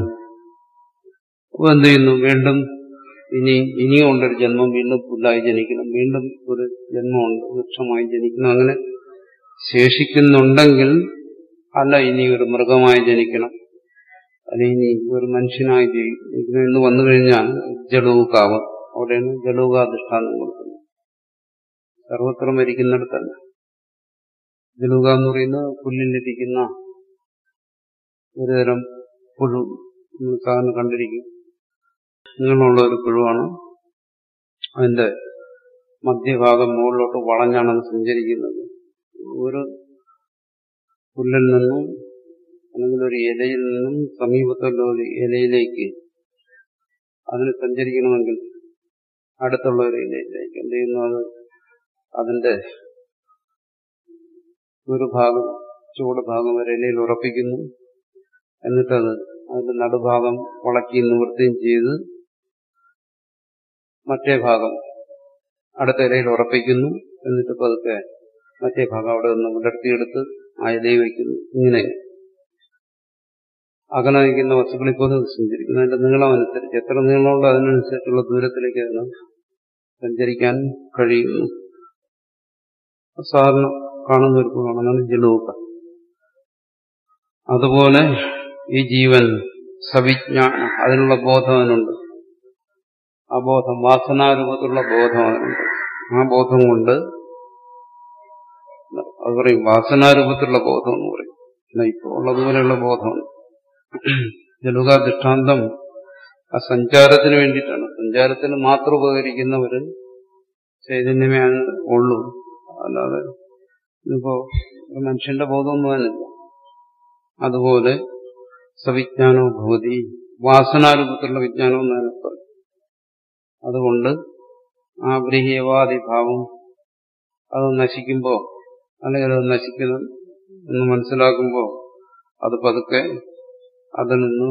C: അപ്പൊ എന്ത് ചെയ്യുന്നു? വീണ്ടും ഇനിയും ഉണ്ടൊരു ജന്മം, വീണ്ടും പുല്ലായി ജനിക്കണം, വീണ്ടും ഒരു ജന്മമുണ്ട്, വൃക്ഷമായി ജനിക്കണം. അങ്ങനെ ശേഷിക്കുന്നുണ്ടെങ്കിൽ, അല്ല ഇനി ഒരു മൃഗമായി ജനിക്കണം, അല്ല ഇനി ഒരു മനുഷ്യനായി ജനിക്കണം എന്ന് വന്നു കഴിഞ്ഞാൽ ജഡൂകാവ്. അവിടെയാണ് ജഡൂകാധിഷ്ഠാനം കൊടുക്കുന്നത്. സർവത്ര മരിക്കുന്നിടത്തല്ല. ജലൂക എന്ന് പറയുന്നത് പുല്ലിലിരിക്കുന്ന ഒരുതരം പുഴു. നമ്മൾ സാധാരണ കണ്ടിരിക്കും. നീളമുള്ള ഒരു പുഴുവാണ്. അതിന്റെ മധ്യഭാഗം മുകളിലോട്ട് വളഞ്ഞാണ് അത് സഞ്ചരിക്കുന്നത്. ഒരു പുല്ലിൽ നിന്നും അല്ലെങ്കിൽ ഒരു ഇലയിൽ നിന്നും സമീപത്തുള്ള ഒരു ഇലയിലേക്ക് അതിന് സഞ്ചരിക്കണമെങ്കിൽ അടുത്തുള്ള ഒരു ഇലയിലേക്ക് എന്ത് ചെയ്യുന്നു? അത് അതിന്റെ ഒരു ഭാഗം, ചൂട് ഭാഗം ഒരു ഇലയിൽ ഉറപ്പിക്കുന്നു. എന്നിട്ടത് അതിന്റെ നടുഭാഗം വളക്കുകയും നിവൃത്തിയും ചെയ്ത് മറ്റേ ഭാഗം അടുത്ത ഇലയിൽ ഉറപ്പിക്കുന്നു. എന്നിട്ട് പതുക്കെ മറ്റേ ഭാഗം അവിടെ നിന്ന് വിടർത്തിയെടുത്ത് ആ ഇലയിൽ വയ്ക്കുന്നു. ഇങ്ങനെ അകലെ നിൽക്കുന്ന വസ്തുക്കളിൽ പോലും അത് സഞ്ചരിക്കുന്നു. അതിന്റെ നീളം അനുസരിച്ച്, എത്ര നീളമുണ്ടോ അതിനനുസരിച്ചുള്ള ദൂരത്തിലേക്ക് അതിന് സഞ്ചരിക്കാൻ കഴിയുന്നു. സാധാരണ കാണുന്ന ഒരു പുഴാണ് ജലൂക. അതുപോലെ ഈ ജീവൻ സവിജ്ഞാന, അതിനുള്ള ബോധം അവനുണ്ട്. ആ ബോധം വാസനാരൂപത്തിലുള്ള ബോധം അവനുണ്ട്. ആ ബോധം കൊണ്ട് അത് പറയും വാസനാരൂപത്തിലുള്ള ബോധം എന്ന് പറയും. എന്നാൽ ഇപ്പോൾ ഉള്ളതുപോലെയുള്ള ബോധമാണ്. ജലൂക ദൃഷ്ടാന്തം ആ സഞ്ചാരത്തിന് വേണ്ടിയിട്ടാണ്. സഞ്ചാരത്തിന് മാത്രം ഉപകരിക്കുന്ന ഒരു ചൈതന്യമേ ഉള്ളൂ. അല്ലാതെ ഇപ്പോ മനുഷ്യന്റെ ബോധമൊന്നും തന്നില്ല. അതുപോലെ സവിജ്ഞാനോ ഭവതി, വാസനാരൂപത്തിലുള്ള വിജ്ഞാനം എന്നാണ് പറയും. അതുകൊണ്ട് ആ ബ്രീഹ്യവാദി ഭാവം അത് നശിക്കുമ്പോൾ, അല്ലെങ്കിൽ അത് നശിക്കണം എന്ന് മനസ്സിലാക്കുമ്പോൾ അത് പതുക്കെ അതിൽ നിന്ന്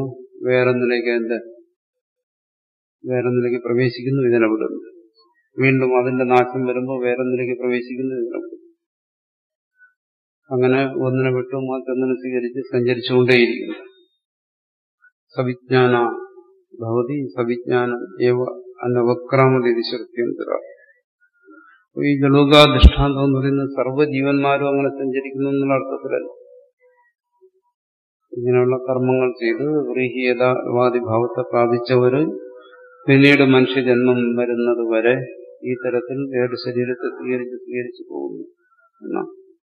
C: വേറൊന്നിലേക്ക് പ്രവേശിക്കുന്നു, ഇതിനെ വിടുന്നു. വീണ്ടും അതിന്റെ നാശം വരുമ്പോൾ വേറൊന്നിലേക്ക് പ്രവേശിക്കുന്നു, ഇതിനെ വിടുന്നു. അങ്ങനെ ഒന്നിനെ വിട്ടു മറ്റൊന്നിനെ സ്വീകരിച്ച് സഞ്ചരിച്ചുകൊണ്ടേയിരിക്കുന്നു. സവിജ്ഞാന ഭവതി സവിജ്ഞാനം ഏവ അനവക്രാമതി ശ്രുത്യന്തര. ഈ ജലൂക ദൃഷ്ടാന്തം എന്ന് പറയുന്നത് സർവ്വജീവന്മാരും അങ്ങനെ സഞ്ചരിക്കുന്നു എന്നുള്ള അർത്ഥത്തിലല്ല. ഇങ്ങനെയുള്ള കർമ്മങ്ങൾ ചെയ്ത് വ്രീഹീയതാവാദി ഭാവത്തെ പ്രാപിച്ചവര് പിന്നീട് മനുഷ്യജന്മം വരുന്നത് വരെ ഈ തരത്തിൽ വേറെ ശരീരത്തെ സ്വീകരിച്ചു പോകുന്നു എന്നാണ്.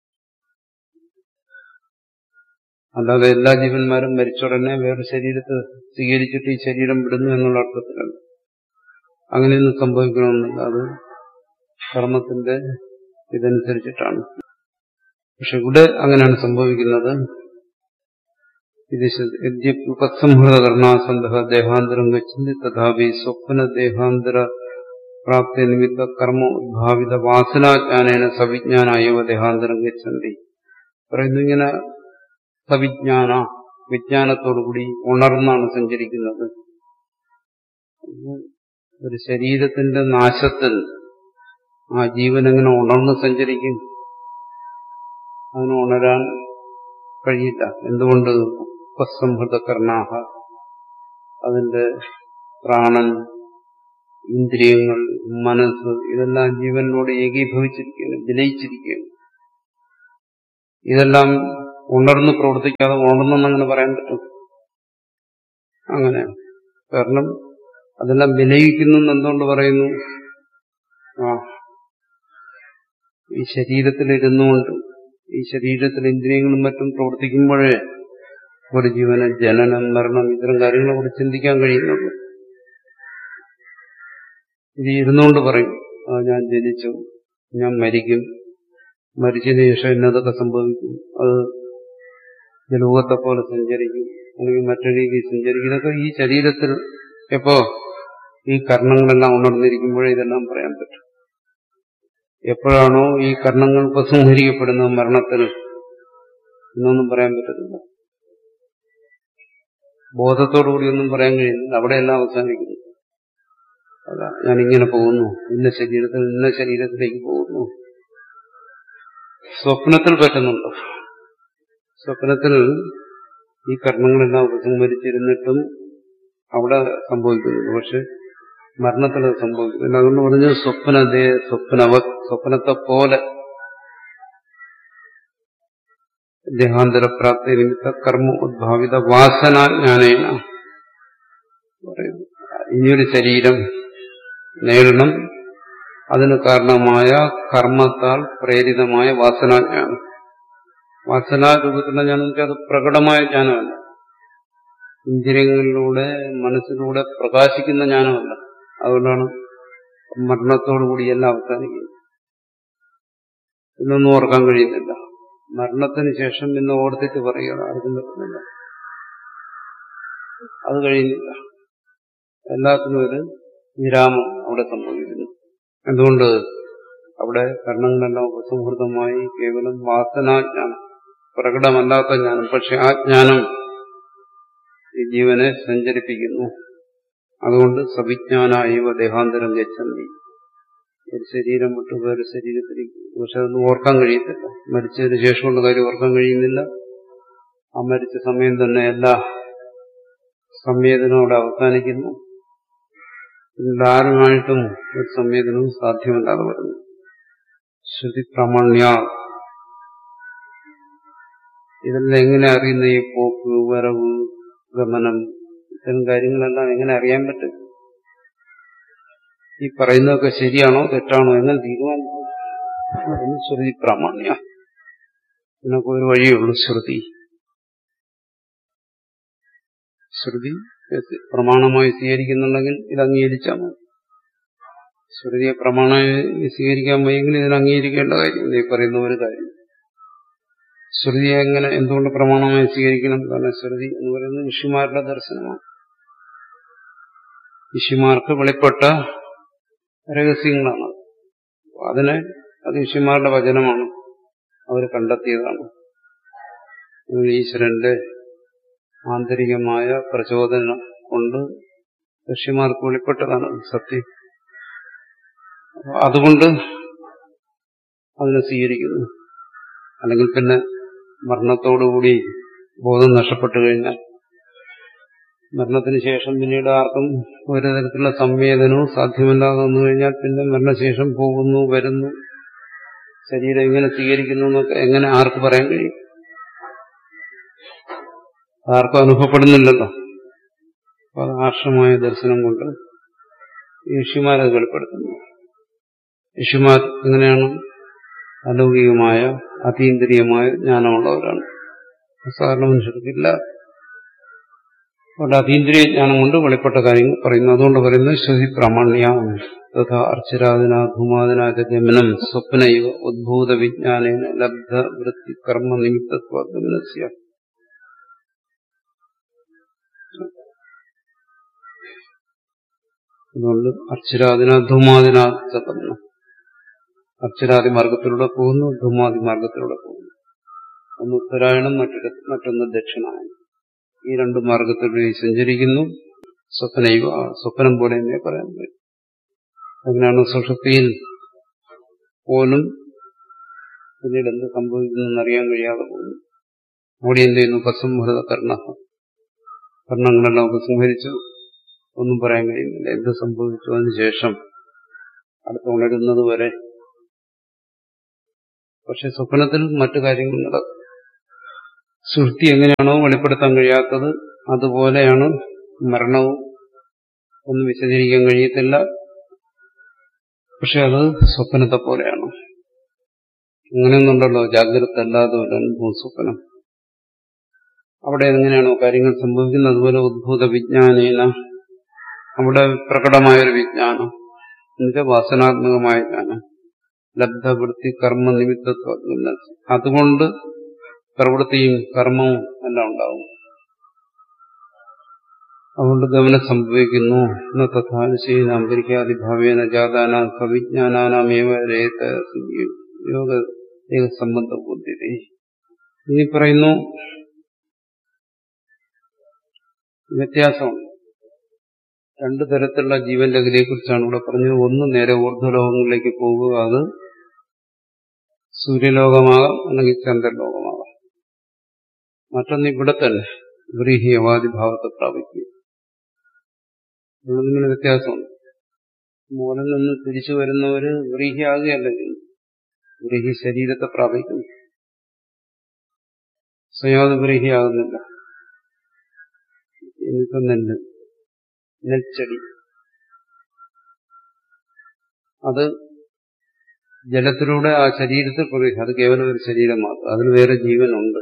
C: അല്ലാതെ എല്ലാ ജീവന്മാരും മരിച്ചുടനെ വേറെ ശരീരത്തെ സ്വീകരിച്ചിട്ട് ഈ ശരീരം വിടുന്നു എന്നുള്ള അർത്ഥത്തിലല്ല. അങ്ങനെയൊന്നും സംഭവിക്കണമെന്നില്ല. അത് കർമ്മത്തിന്റെ ഇതനുസരിച്ചിട്ടാണ്. പക്ഷെ ഇവിടെ അങ്ങനെയാണ് സംഭവിക്കുന്നത്. ഉപസംഹൃതകർണാസന്ധ ദേഹാന്തരം ഗച്ഛന്തി തഥാപി സ്വപ്ന ദേഹാന്തര പ്രാപ്തി നിമിത്ത കർമ്മ ഉദ്ഭാവിത വാസനാജ്ഞാനേന സവിജ്ഞാനായവ ദേഹാന്തരം ഗച്ഛന്തി. പറയുന്നു ഇങ്ങനെ സവിജ്ഞാന, വിജ്ഞാനത്തോടുകൂടി ഉണർന്നാണ് സഞ്ചരിക്കുന്നത്. ഒരു ശരീരത്തിന്റെ നാശത്തിൽ ആ ജീവൻ എങ്ങനെ ഉണർന്ന് സഞ്ചരിക്കും? അതിന് ഉണരാൻ കഴിയില്ല. എന്തുകൊണ്ട്? ഉപസംഹൃതകർണാഹ, അതിന്റെ പ്രാണൻ, ഇന്ദ്രിയങ്ങൾ, മനസ്സ് ഇതെല്ലാം ജീവനോട് ഏകീഭവിച്ചിരിക്കുകയാണ്, വിലയിച്ചിരിക്കുകയാണ്. ഇതെല്ലാം ഉണർന്ന് പ്രവർത്തിക്കാതെ ഉണർന്നെന്നങ്ങനെ പറയാൻ പറ്റും? അങ്ങനെ. കാരണം അതെല്ലാം വിലയിക്കുന്നു എന്തുകൊണ്ട് പറയുന്നു? ഈ ശരീരത്തിലിരുന്നുകൊണ്ട് ഈ ശരീരത്തിൽ ഇന്ദ്രിയങ്ങളും മറ്റും പ്രവർത്തിക്കുമ്പോഴേ ഒരു ജീവന് ജനനം, മരണം ഇത്തരം കാര്യങ്ങളെ കുറിച്ച് ചിന്തിക്കാൻ കഴിയുന്നുള്ളൂ. ഇത് ഇരുന്നുകൊണ്ട് പറയും, ഞാൻ ജനിച്ചു, ഞാൻ മരിക്കും, മരിച്ചതിന് ശേഷം എന്നതൊക്കെ സംഭവിക്കും, അത് ജലോകത്തെ പോലെ സഞ്ചരിക്കും, അല്ലെങ്കിൽ മറ്റൊരു രീതിയിൽ സഞ്ചരിക്കും. ഇതൊക്കെ ഈ ശരീരത്തിൽ എപ്പോ ഈ കർണങ്ങളെല്ലാം ഉണർന്നിരിക്കുമ്പോഴേ ഇതെല്ലാം പറയാൻ പറ്റും. എപ്പോഴാണോ ഈ കർണങ്ങൾ ഉപസംഹരിക്കപ്പെടുന്നത് മരണത്തിൽ, എന്നൊന്നും പറയാൻ പറ്റത്തില്ല. ബോധത്തോടുകൂടി ഒന്നും പറയാൻ കഴിയുന്നില്ല. അവിടെയെല്ലാം അവസാനിക്കുന്നു. അല്ല, ഞാനിങ്ങനെ പോകുന്നു, ഇന്ന ശരീരത്തിൽ ഇന്ന ശരീരത്തിലേക്ക് പോകുന്നു. സ്വപ്നത്തിൽ പറ്റുന്നുണ്ടോ? സ്വപ്നത്തിൽ ഈ കർമ്മങ്ങളെല്ലാം ഉപസംഹരിച്ചിരുന്നിട്ടും അവിടെ സംഭവിക്കുന്നുണ്ട്. പക്ഷെ മരണത്തിൽ അത് സംഭവിക്കുന്നില്ല. അതുകൊണ്ട് പറഞ്ഞ് സ്വപ്നത്തെ പോലെ ദേഹാന്തരപ്രാപ്തി നിമിത്ത കർമ്മ ഉദ്ഭാവിത വാസനാജ്ഞാനേന പറയുന്നു. ഇനിയൊരു ശരീരം നേടണം, അതിന് കാരണമായ കർമ്മത്താൽ പ്രേരിതമായ വാസനാജ്ഞാനം. വാസനാരൂപത്തിലുള്ള ജ്ഞാനം എന്ന് വെച്ചാൽ അത് പ്രകടമായ ജ്ഞാനമല്ല, ഇന്ദ്രിയങ്ങളിലൂടെ മനസ്സിലൂടെ പ്രകാശിക്കുന്ന ജ്ഞാനമല്ല. അതുകൊണ്ടാണ് മരണത്തോടുകൂടി എല്ലാം അവസാനിക്കുന്നത്. ഇന്നൊന്നും ഓർക്കാൻ കഴിയുന്നില്ല. മരണത്തിന് ശേഷം ഇന്ന് ഓർത്തിട്ട് പറയുക ആർക്കും പറ്റുന്നില്ല. അത് കഴിയുന്നില്ല. എല്ലാത്തിനും ഒരു വിരാമം അവിടെ സംഭവിക്കുന്നു. എന്തുകൊണ്ട്? അവിടെ കർണങ്ങളെല്ലാം ഉപസംഹൃതമായി കേവലം വാസനാജ്ഞാനം, പ്രകടമല്ലാത്ത ജ്ഞാനം. പക്ഷെ ആ ജ്ഞാനം ഈ ജീവനെ സഞ്ചരിപ്പിക്കുന്നു. അതുകൊണ്ട് സവിജ്ഞാനായവ ദേഹാന്തരം ഗച്ഛന്തി. ഒരു ശരീരം വിട്ട് വേറെ ശരീരത്തിലേക്ക്. പക്ഷെ അതൊന്നും ഓർക്കാൻ കഴിയത്തില്ല. മരിച്ചതിന് ശേഷമുള്ള കാര്യം ഓർക്കാൻ കഴിയുന്നില്ല. ആ മരിച്ച സമയം തന്നെ എല്ലാ സംവേദനവും അവിടെ അവസാനിക്കുന്നു. ധാരണമായിട്ടും ഒരു സംവേദനവും സാധ്യമല്ലാതെ വരുന്നു. ശ്രുതി പ്രാമാണ്യ. ഇതെല്ലാം എങ്ങനെ അറിയുന്ന ഈ പോക്ക്, വരവ്, ഗമനം, ഇത്തരം കാര്യങ്ങളെല്ലാം എങ്ങനെ അറിയാൻ പറ്റും? ഈ പറയുന്നതൊക്കെ ശരിയാണോ തെറ്റാണോ എങ്ങനെ തീരുമാനിക്കും? ശ്രുതി പ്രാമാണ്യ. ഇതിനൊക്കെ ഒരു വഴിയുള്ളൂ ശ്രുതി. ശ്രുതി പ്രമാണമായി സ്വീകരിക്കുന്നുണ്ടെങ്കിൽ ഇത് അംഗീകരിച്ചാൽ മതി. ശ്രുതിയെ പ്രമാണമായി സ്വീകരിക്കാൻ വയ്യെങ്കിൽ ഇതിനെ അംഗീകരിക്കേണ്ട കാര്യം ഈ പറയുന്ന ഒരു കാര്യം. ശ്രുതിയെ എങ്ങനെ എന്തുകൊണ്ട് പ്രമാണമായി സ്വീകരിക്കണം? കാരണം ശ്രുതി എന്ന് പറയുന്നത് ഋഷിമാരുടെ ദർശനമാണ്. ഋഷിമാർക്ക് വെളിപ്പെട്ട രഹസ്യങ്ങളാണ്. അത് ഋഷിമാരുടെ വചനമാണ്, അവർ കണ്ടെത്തിയതാണ്. ഈശ്വരന്റെ ആന്തരികമായ പ്രചോദനം കൊണ്ട് ഋഷിമാർക്ക് വെളിപ്പെട്ടതാണ് സത്യം. അതുകൊണ്ട് അതിനെ സ്വീകരിക്കുന്നു. അല്ലെങ്കിൽ പിന്നെ മരണത്തോടുകൂടി ബോധം നഷ്ടപ്പെട്ടു കഴിഞ്ഞാൽ മരണത്തിന് ശേഷം പിന്നീട് ആർക്കും ഒരു തരത്തിലുള്ള സംവേദനവും സാധ്യമല്ലാതെ വന്നു കഴിഞ്ഞാൽ പിന്നെ മരണശേഷം പോകുന്നു, വരുന്നു, ശരീരം എങ്ങനെ സ്വീകരിക്കുന്നു എന്നൊക്കെ എങ്ങനെ ആർക്ക് പറയാൻ കഴിയും? ആർക്കും അനുഭവപ്പെടുന്നില്ലല്ലോ. അപ്പൊ അത് ആർഷമായ ദർശനം കൊണ്ട് ഋഷിമാരത് വെളിപ്പെടുത്തുന്നു. ഋഷിമാർ എങ്ങനെയാണ്? അലൗകികമായ അതീന്ദ്രിയമായ ജ്ഞാനമുള്ളവരാണ്. സാധാരണ മനുഷ്യർക്കില്ല. അവരുടെ അതീന്ദ്രിയ ജ്ഞാനം കൊണ്ട് വെളിപ്പെട്ട കാര്യങ്ങൾ പറയുന്നു. അതുകൊണ്ട് പറയുന്നത് ശ്രുതി പ്രാമാണ്യ. തഥാ അർച്ചരാദിന ധൂമാദിനാച ഗമനം സ്വപ്നൈവ ഉദ്ഭൂത വിജ്ഞാനേന ലബ്ധ വൃത്തി കർമ്മ നിമിത്തത്വസ്യ. അതുകൊണ്ട് അർച്ചരാദിന ധൂമാദിനാച ഗമനം. അർച്ചരാദി മാർഗത്തിലൂടെ പോകുന്നു, ധൂമാദി മാർഗത്തിലൂടെ പോകുന്നു. ഒന്ന് ഉത്തരായണം, മറ്റൊന്ന് ദക്ഷിണായനം. ഈ രണ്ട് മാർഗത്തിലൂടെ സഞ്ചരിക്കുന്നു. സ്വപ്നൈവ, സ്വപ്നം പോലെ തന്നെ പറയാൻ പറ്റും. അങ്ങനെയാണ് സുഷുപ്തിയിൽ പോലും പിന്നീട് എന്ത് സംഭവിക്കുന്നറിയാൻ കഴിയാതെ പോകുന്നു. അവിടെ എന്ത് ചെയ്യുന്നു? ഉപസംഹൃത കർണങ്ങളെല്ലാം ഉപസംഹരിച്ചു. ഒന്നും പറയാൻ കഴിയുന്നില്ല. എന്ത് സംഭവിച്ചു അതിനുശേഷം അടുത്ത് ഉണരുന്നത് വരെ. പക്ഷെ സ്വപ്നത്തിൽ മറ്റു കാര്യങ്ങൾ നടക്കും. സുഷുപ്തി എങ്ങനെയാണോ വെളിപ്പെടുത്താൻ കഴിയാത്തത് അതുപോലെയാണ് മരണവും. ഒന്നും വിശദീകരിക്കാൻ കഴിയത്തില്ല. പക്ഷെ അത് സ്വപ്നത്തെ പോലെയാണ്. അങ്ങനെയൊന്നുണ്ടല്ലോ, ജാഗ്രത അല്ലാതെ സ്വപ്നം. അവിടെ എങ്ങനെയാണോ കാര്യങ്ങൾ സംഭവിക്കുന്നത് അതുപോലെ ഉദ്ഭൂത വിജ്ഞാനേന അവിടെ പ്രകടമായൊരു വിജ്ഞാനം, എന്നുവെച്ചാൽ വാസനാത്മകമായ ജ്ഞാനം, ലബ്ധവൃത്തി കർമ്മ നിമിത്തത്വം, അതുകൊണ്ട് പ്രവൃത്തിയും കർമ്മവും എല്ലാം ഉണ്ടാവും. അതുകൊണ്ട് ഗമനം സംഭവിക്കുന്നു. തഥാനുശീനാന്തരിക്കാദിഭാവേന ജാതാനാം സവിജ്ഞാനാമേവ രേത യോഗ സംബന്ധ ബുദ്ധി. ഇനി പറയുന്നു വ്യത്യാസമുണ്ട്. രണ്ടു തരത്തിലുള്ള ജീവന്റെ ഗതിയെക്കുറിച്ചാണ് ഇവിടെ പറഞ്ഞത്. ഒന്ന് നേരെ ഊർധ്വലോകങ്ങളിലേക്ക് പോകുക, അത് സൂര്യലോകമാകാം അല്ലെങ്കിൽ ചന്ദ്രലോകമാകാം. മറ്റൊന്ന് ഇവിടെ തന്നെ വ്രീഹിയവാദിഭാവത്തെ പ്രാപിക്കുക. ഉള്ളതിന് വ്യത്യാസമുണ്ട്. മൂലം നിന്ന് തിരിച്ചു വരുന്നവര് വ്രീഹിയാകുകയല്ല ചെയ്യുന്നു. വ്രീഹി ശരീരത്തെ പ്രാപിക്കുന്നു, സ്വയാത് വ്രീഹിയാകുന്നില്ല. ഇനിയിപ്പം നെൽച്ചെടി, അത് ജലത്തിലൂടെ ആ ശരീരത്തിൽ പ്രവേശിക്കും. അത് കേവലം ഒരു ശരീരം മാത്രം, അതിൽ വേറെ ജീവനുണ്ട്.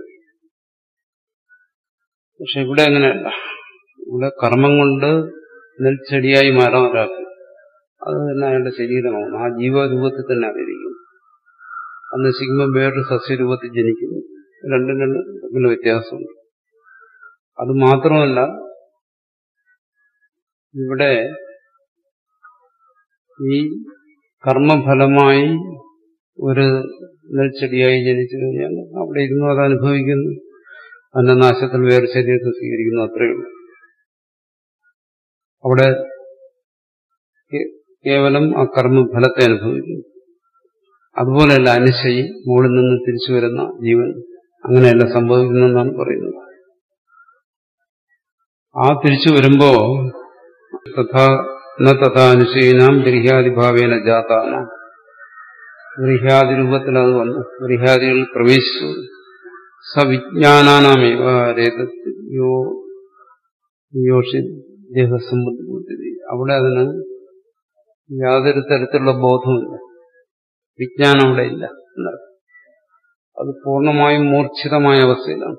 C: പക്ഷെ ഇവിടെ അങ്ങനെയല്ല. ഇവിടെ കർമ്മം കൊണ്ട് നെൽച്ചെടിയായി മാറാൻ ഒരാൾക്ക്, അത് തന്നെ അയാളുടെ ശരീരമാണ്. ആ ജീവരൂപത്തിൽ തന്നെ അതിരിക്കും. അത് നശിക്കുമ്പോൾ വേറൊരു സസ്യരൂപത്തിൽ ജനിക്കുന്നു. രണ്ടും തമ്മിൽ വ്യത്യാസമുണ്ട്. അത് മാത്രമല്ല, ഇവിടെ ഈ കർമ്മഫലമായി ഒരു നെൽച്ചെടിയായി ജനിച്ചു കഴിഞ്ഞാൽ അവിടെ ഇരുന്നു അത് അനുഭവിക്കുന്നു. അതിന്റെ നാശത്തിൽ വേറെ ശരീരത്തെ സ്വീകരിക്കുന്നു. അത്രയേ ഉള്ളൂ. അവിടെ കേവലം ആ കർമ്മഫലത്തെ അനുഭവിക്കുന്നു. അതുപോലെയല്ല അനുശയി, മുകളിൽ നിന്ന് തിരിച്ചു വരുന്ന ജീവൻ. അങ്ങനെയല്ല സംഭവിക്കുന്നതെന്നാണ് പറയുന്നത്. ആ തിരിച്ചു വരുമ്പോ തഥാനുശീനാം ഗൃഹ്യാദിഭാവേന ജാതാന, ഗൃഹ്യാദി രൂപത്തിൽ അത് വന്നു, ഗൃഹ്യാദികളിൽ പ്രവേശിച്ചു. സവിജ്ഞാനാമേവ യോഷി ദേഹസംബന്ധി. അവിടെ അതിന് യാതൊരു തരത്തിലുള്ള ബോധവുമില്ല, വിജ്ഞാനം അവിടെ ഇല്ല. അത് പൂർണ്ണമായും മൂർച്ഛിതമായ അവസ്ഥയിലാണ്.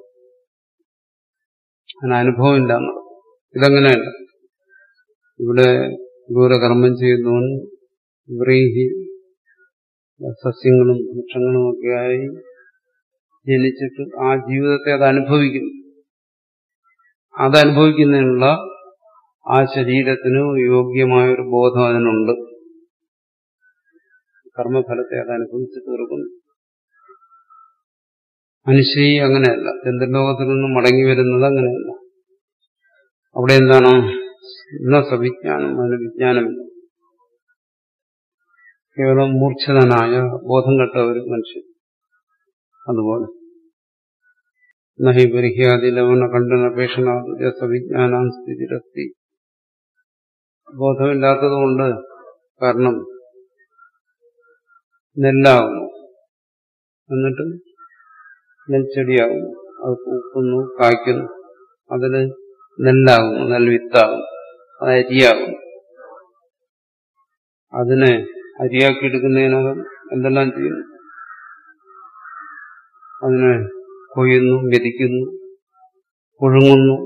C: അതിന് അനുഭവമില്ല എന്നുള്ളത്. ഇതങ്ങനെയല്ല. ഇവിടെ ദൂരകർമ്മം ചെയ്യുന്നവൻ വ്രീഹി സസ്യങ്ങളും വൃക്ഷങ്ങളുമൊക്കെയായി ജനിച്ചിട്ട് ആ ജീവിതത്തെ അത് അനുഭവിക്കുന്നു. അതനുഭവിക്കുന്നതിനുള്ള ആ ശരീരത്തിന് യോഗ്യമായൊരു ബോധം അതിനുണ്ട്. കർമ്മഫലത്തെ അത് അനുഭവിച്ച് തീർക്കുന്നു. മനുഷ്യ അങ്ങനെയല്ല. ചന്ദ്രലോകത്തിൽ നിന്നും മടങ്ങി വരുന്നത് അങ്ങനെയല്ല. അവിടെ എന്താണ്? സവിജ്ഞാനം, അതിന് വിജ്ഞാനമില്ല. കേവലം മൂർച്ഛിതനായ ബോധം കെട്ട ഒരു മനുഷ്യൻ. അതുപോലെ നഹി ബർഹ്യാദി ലവണ കണ്ഠനപേക്ഷണ സവിജ്ഞാനം സ്ഥിതിരസ്തി. ബോധമില്ലാത്തതുകൊണ്ട്, കാരണം നെല്ലാകുന്നു, എന്നിട്ട് നെൽച്ചെടിയാകുന്നു, അത് പൂക്കുന്നു, കായ്ക്കുന്നു, അതിന് നെല്ലാകുന്നു, നെൽവിത്താകുന്നു, അത് അരിയാകുന്നു. അതിനെ അരിയാക്കിയെടുക്കുന്നതിനകം എന്തെല്ലാം ചെയ്യുന്നു? അതിനെ കൊയ്യുന്നു, മെതിക്കുന്നു, പുഴുങ്ങുന്നു,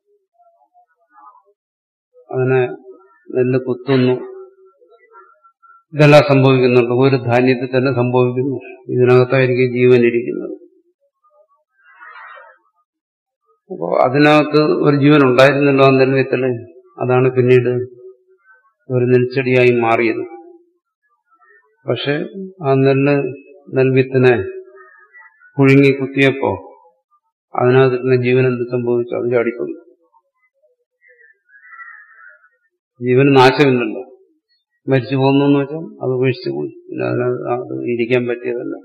C: അതിനെ നെല്ല് കുത്തുന്നു. ഇതെല്ലാം സംഭവിക്കുന്നുണ്ട്. ഒരു ധാന്യത്തിൽ തന്നെ സംഭവിക്കുന്നു. ഇതിനകത്തായിരിക്കും ജീവനിരിക്കുന്നത്. അപ്പോ അതിനകത്ത് ഒരു ജീവൻ ഉണ്ടായിരുന്നല്ലോ ആ നെൽവിത്തല്. അതാണ് പിന്നീട് ഒരു നെൽച്ചെടിയായി മാറിയത്. പക്ഷെ ആ നെൽവിത്തിനെ പുഴുങ്ങി കുത്തിയപ്പോ അതിനകത്ത് ജീവൻ എന്ത് സംഭവിച്ചു? അത് ചാടിക്കൊണ്ടു. ജീവന് നാശമില്ലല്ലോ. മരിച്ചു പോകുന്നു എന്ന് വെച്ചാൽ അത് ഉപേക്ഷിച്ചു പോയി. പിന്നെ അത് ഇരിക്കാൻ പറ്റിയതല്ല.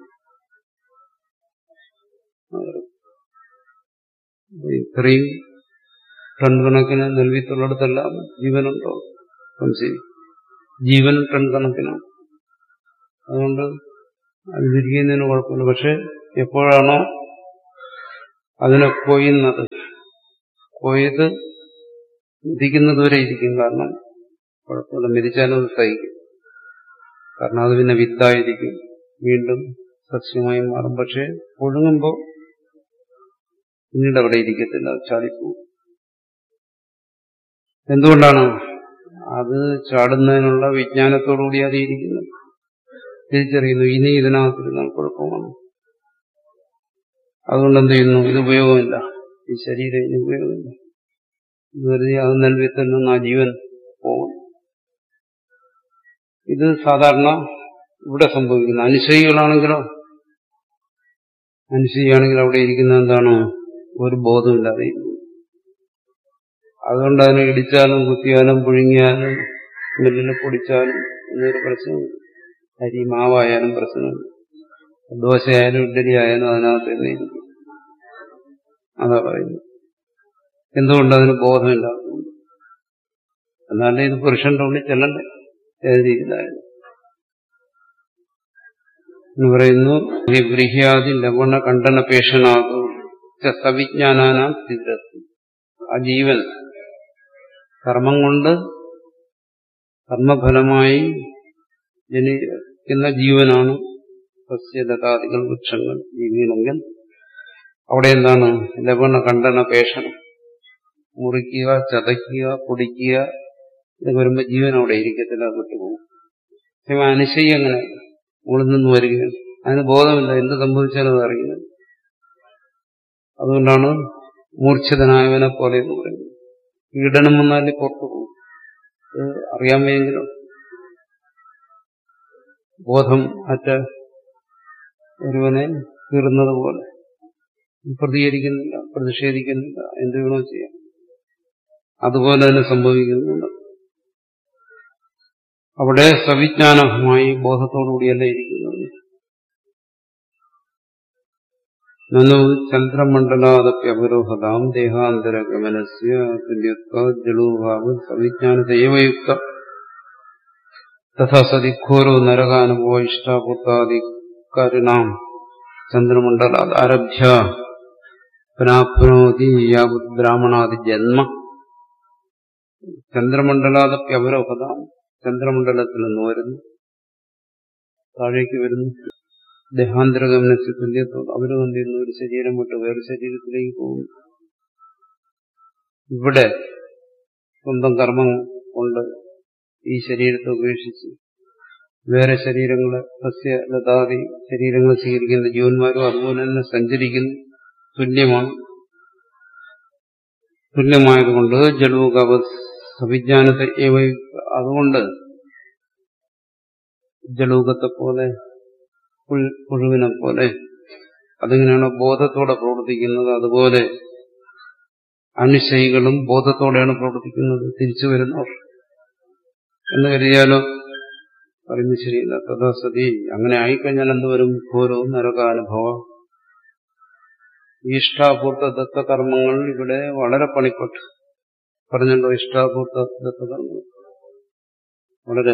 C: ഇത്രയും ടൺ കണക്കിന് നെൽവിത്തുള്ളിടത്തെല്ലാം ജീവനുണ്ടോ? സംശയം. ജീവൻ ടൺ കണക്കിനാണ്. അതുകൊണ്ട് അത് തിരിക്കുന്നതിന് കുഴപ്പമില്ല. പക്ഷെ എപ്പോഴാണോ അതിനെ കൊയ്യുന്നത്, കൊയ്ത് ഇരിക്കുന്നത് വരെ ഇരിക്കും. കാരണം കുഴപ്പമില്ല, മരിച്ചാലും അത് സഹിക്കും. കാരണം അത് പിന്നെ വിത്തായിരിക്കും, വീണ്ടും സസ്യമായി മാറും. പക്ഷെ ഒഴുങ്ങുമ്പോൾ പിന്നീട് അവിടെ ഇരിക്കത്തില്ല, അത് ചാടിപ്പോകും. എന്തുകൊണ്ടാണ്? അത് ചാടുന്നതിനുള്ള വിജ്ഞാനത്തോടുകൂടി അത് ഇരിക്കുന്നത്. തിരിച്ചറിയുന്നു ഇനി ഇതിനകത്തിരുന്നാൽ കുഴപ്പമാണ്. അതുകൊണ്ട് എന്ത് ചെയ്യുന്നു? ഇത് ഉപയോഗമില്ല, ഈ ശരീരം ഇനി ഉപയോഗമില്ല. വെറുതെ അത് നൽവിത്തിൽ നിന്ന് ആ ജീവൻ പോകും. ഇത് സാധാരണ ഇവിടെ സംഭവിക്കുന്നു. അനുശയികളാണെങ്കിലോ, അനുശയിയാണെങ്കിൽ അവിടെ ഇരിക്കുന്ന എന്താണ്? ഒരു ബോധമില്ലാതെ ഇരിക്കുന്നു. അതുകൊണ്ട് അതിനെ ഇടിച്ചാലും കുത്തിയാലും പുഴുങ്ങിയാലും മില്ലിൽ പൊടിച്ചാലും എന്നൊരു പ്രശ്നമില്ല. അരി മാവായാലും പ്രശ്നമില്ല, ദോശയായാലും ഇഡ്ഡലി ആയാലും അതിനകത്ത് തന്നെ ഇരിക്കും. അതാ പറയുന്നത്. എന്തുകൊണ്ട്? അതിന് ബോധമില്ലാത്തതുകൊണ്ട്. എന്നാലും ഇത് പുരുഷന്റെ ഉള്ളിൽ ചെല്ലണ്ടേ ഏത് രീതിയിലായാലും എന്ന് പറയുന്നു. ബ്രീഹ്യാദി ലവണ കണ്ഠന പേഷനാകും സവിജ്ഞാനാനാം സ്ഥിരത്തി. ആ ജീവൻ കർമ്മം കൊണ്ട് കർമ്മഫലമായി ജനിക്കുന്ന ജീവനാണ്. സസ്യലതാദികൾ, വൃക്ഷങ്ങൾ, ജീവികളെങ്കിൽ അവിടെ എന്താണ്? ലവണ കണ്ഠന പേഷണം. മുറിക്കുക, ചതയ്ക്കുക, പൊടിക്കുക, ഇതൊക്കെ വരുമ്പോൾ ജീവൻ അവിടെ ഇരിക്കത്തില്ല, അത് വിട്ടുപോകും. പക്ഷേ അനുശയി അങ്ങനെ മുകളിൽ നിന്ന് വരികയാണ്. അതിന് ബോധമില്ല, എന്ത് സംഭവിച്ചാലും അത് അറിയുന്നത്. അതുകൊണ്ടാണ് മൂർച്ഛിതനായവനെ പോലെ എന്ന് പറയുന്നത്. പീഡനം വന്നാലേ പുറത്തു പോകും. അറിയാൻ വയ്യെങ്കിലും ബോധം അറ്റ ഒരുവനെ കീറുന്നത് പോലെ പ്രതികരിക്കുന്നില്ല, പ്രതിഷേധിക്കുന്നില്ല, എന്ത് വേണോ ചെയ്യാം. അതുപോലെ തന്നെ സംഭവിക്കുന്നുണ്ട്. അവിടെ സവിജ്ഞാനമായി ബോധത്തോടുകൂടിയല്ല ഇരിക്കുന്നത്. നനു ചന്ദ്രമണ്ഡലാദപ്യവരോഹതാം ദേഹാന്തരഗമനസ്യ തുല്യത്വ ജലൂഭാവ് സവിജ്ഞാനതയവയുക്ത തഥാ സതി ഘോരോ നരകാനുഭവ ഇഷ്ടാപൂർത്താദികാരിണാം ചന്ദ്രമണ്ഡലാദ് ആരഭ്യ പുനാപ്നോതി യാവത് ബ്രാഹ്മണാദി ജന്മ. ചന്ദ്രമണ്ഡലാദപ്യവരോഹതാം, ചന്ദ്രമണ്ഡലത്തിൽ നിന്ന് വരുന്നു, താഴേക്ക് വരുന്നു. ദേഹാന്തരഗമനസ്യ തുല്യത്വം, അവരും എന്ത് ചെയ്യുന്നു? ഒരു ശരീരം വിട്ട് വേറെ ശരീരത്തിലേക്ക് പോകുന്നു. ഇവിടെ സ്വന്തം കർമ്മം കൊണ്ട് ഈ ശരീരത്തെ ഉപേക്ഷിച്ച് വേറെ ശരീരങ്ങളെ, സസ്യലതാദി ശരീരങ്ങൾ സ്വീകരിക്കുന്ന ജീവന്മാരും അതുപോലെ തന്നെ സഞ്ചരിക്കുന്നു. തുല്യമാണ്. തുല്യമായതുകൊണ്ട് ജലൂകവ സവിജ്ഞാനത്തെ അതുകൊണ്ട് ജലൂകത്തെ പോലെ, പുഴുവിനെ പോലെ അതിങ്ങനെയാണ് ബോധത്തോടെ പ്രവർത്തിക്കുന്നത്. അതുപോലെ അനുശയികളും ബോധത്തോടെയാണ് പ്രവർത്തിക്കുന്നത്. തിരിച്ചു വരുന്നവർ എന്ന് കരുതിയാലോ? പറയുന്നത് ശരിയില്ല. തഥാ സതി, അങ്ങനെ ആയിക്കഴിഞ്ഞാൽ എന്തുവരും? ഘോരോ നരകാനുഭവം. ഇഷ്ടാപൂർത്ത ദത്തകർമ്മങ്ങൾ ഇവിടെ വളരെ പണിപ്പെട്ടു പറഞ്ഞല്ലോ. ഇഷ്ടാപൂർത്ത ദത്തകർമ്മങ്ങൾ വളരെ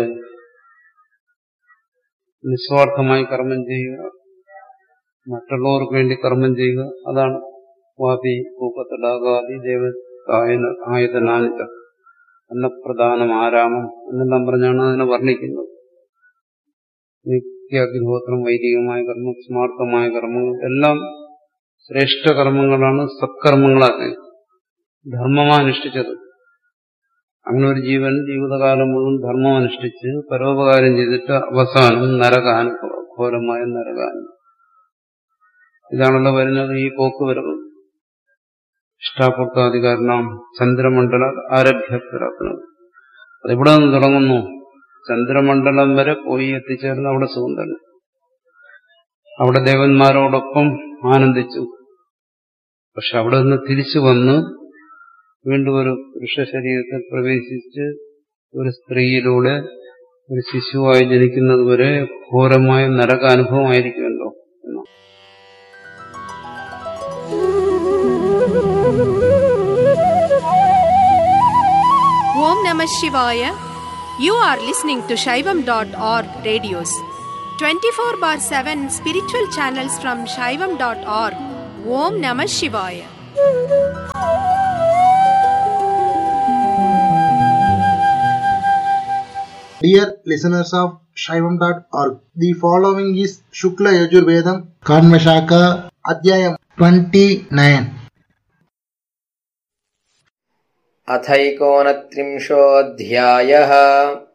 C: നിസ്വാർത്ഥമായി കർമ്മം ചെയ്യുക, മറ്റുള്ളവർക്ക് വേണ്ടി കർമ്മം ചെയ്യുക, അതാണ് വാപി പൂക്കത്തടാകാദി ദേവതായതനാനിത അന്നപ്രധാനം ആരാമം എന്നെല്ലാം പറഞ്ഞാണ് അതിനെ വർണ്ണിക്കുന്നത്. നിത്യാഗ്നിഹോത്രം, വൈദികമായ കർമ്മം, സ്മാർത്ഥമായ കർമ്മങ്ങൾ എല്ലാം ശ്രേഷ്ഠ കർമ്മങ്ങളാണ്. സത്കർമ്മങ്ങളാണ് ധർമ്മമനുഷ്ഠിച്ചത്. അങ്ങനെ ഒരു ജീവൻ ജീവിതകാലം മുഴുവൻ ധർമ്മം അനുഷ്ഠിച്ച് പരോപകാരം ചെയ്തിട്ട് അവസാനം നരകാനുഭവം, ഘോരമായ നരകാനുഭവം. ഇതാണല്ലോ വരുന്നത് ഈ പോക്കുവരവ്. ഇഷ്ടാപൂർത്താധികാരണം ചന്ദ്രമണ്ഡല ആരഭ്യപ്രാപ്തം. അതെവിടെ നിന്ന് തുടങ്ങുന്നു? ചന്ദ്രമണ്ഡലം വരെ പോയി എത്തിച്ചേർന്ന് അവിടെ സുഖം തന്നെ. അവിടെ ദേവന്മാരോടൊപ്പം ആനന്ദിച്ചു. പക്ഷെ അവിടെ നിന്ന് തിരിച്ചു വന്ന് വീണ്ടും ഒരു പുരുഷ ശരീരത്തിൽ പ്രവേശിച്ച് ഒരു സ്ത്രീയിലൂടെ ഒരു ശിശുവായി ജനിക്കുന്നത് വരെ ഘോരമായ നരകാനുഭവമായിരിക്കുമല്ലോ എന്ന്.
D: Om Namah Shivaya. You are listening to Shaivam.org radios. 24/7 spiritual channels from Shaivam.org. Om Namah Shivaya.
E: Dear listeners of Shaivam.org, the following is Shukla Yajurvedam Kanvashaka Adhyayam 29.
F: अथैकोनत्रिंशोऽध्यायः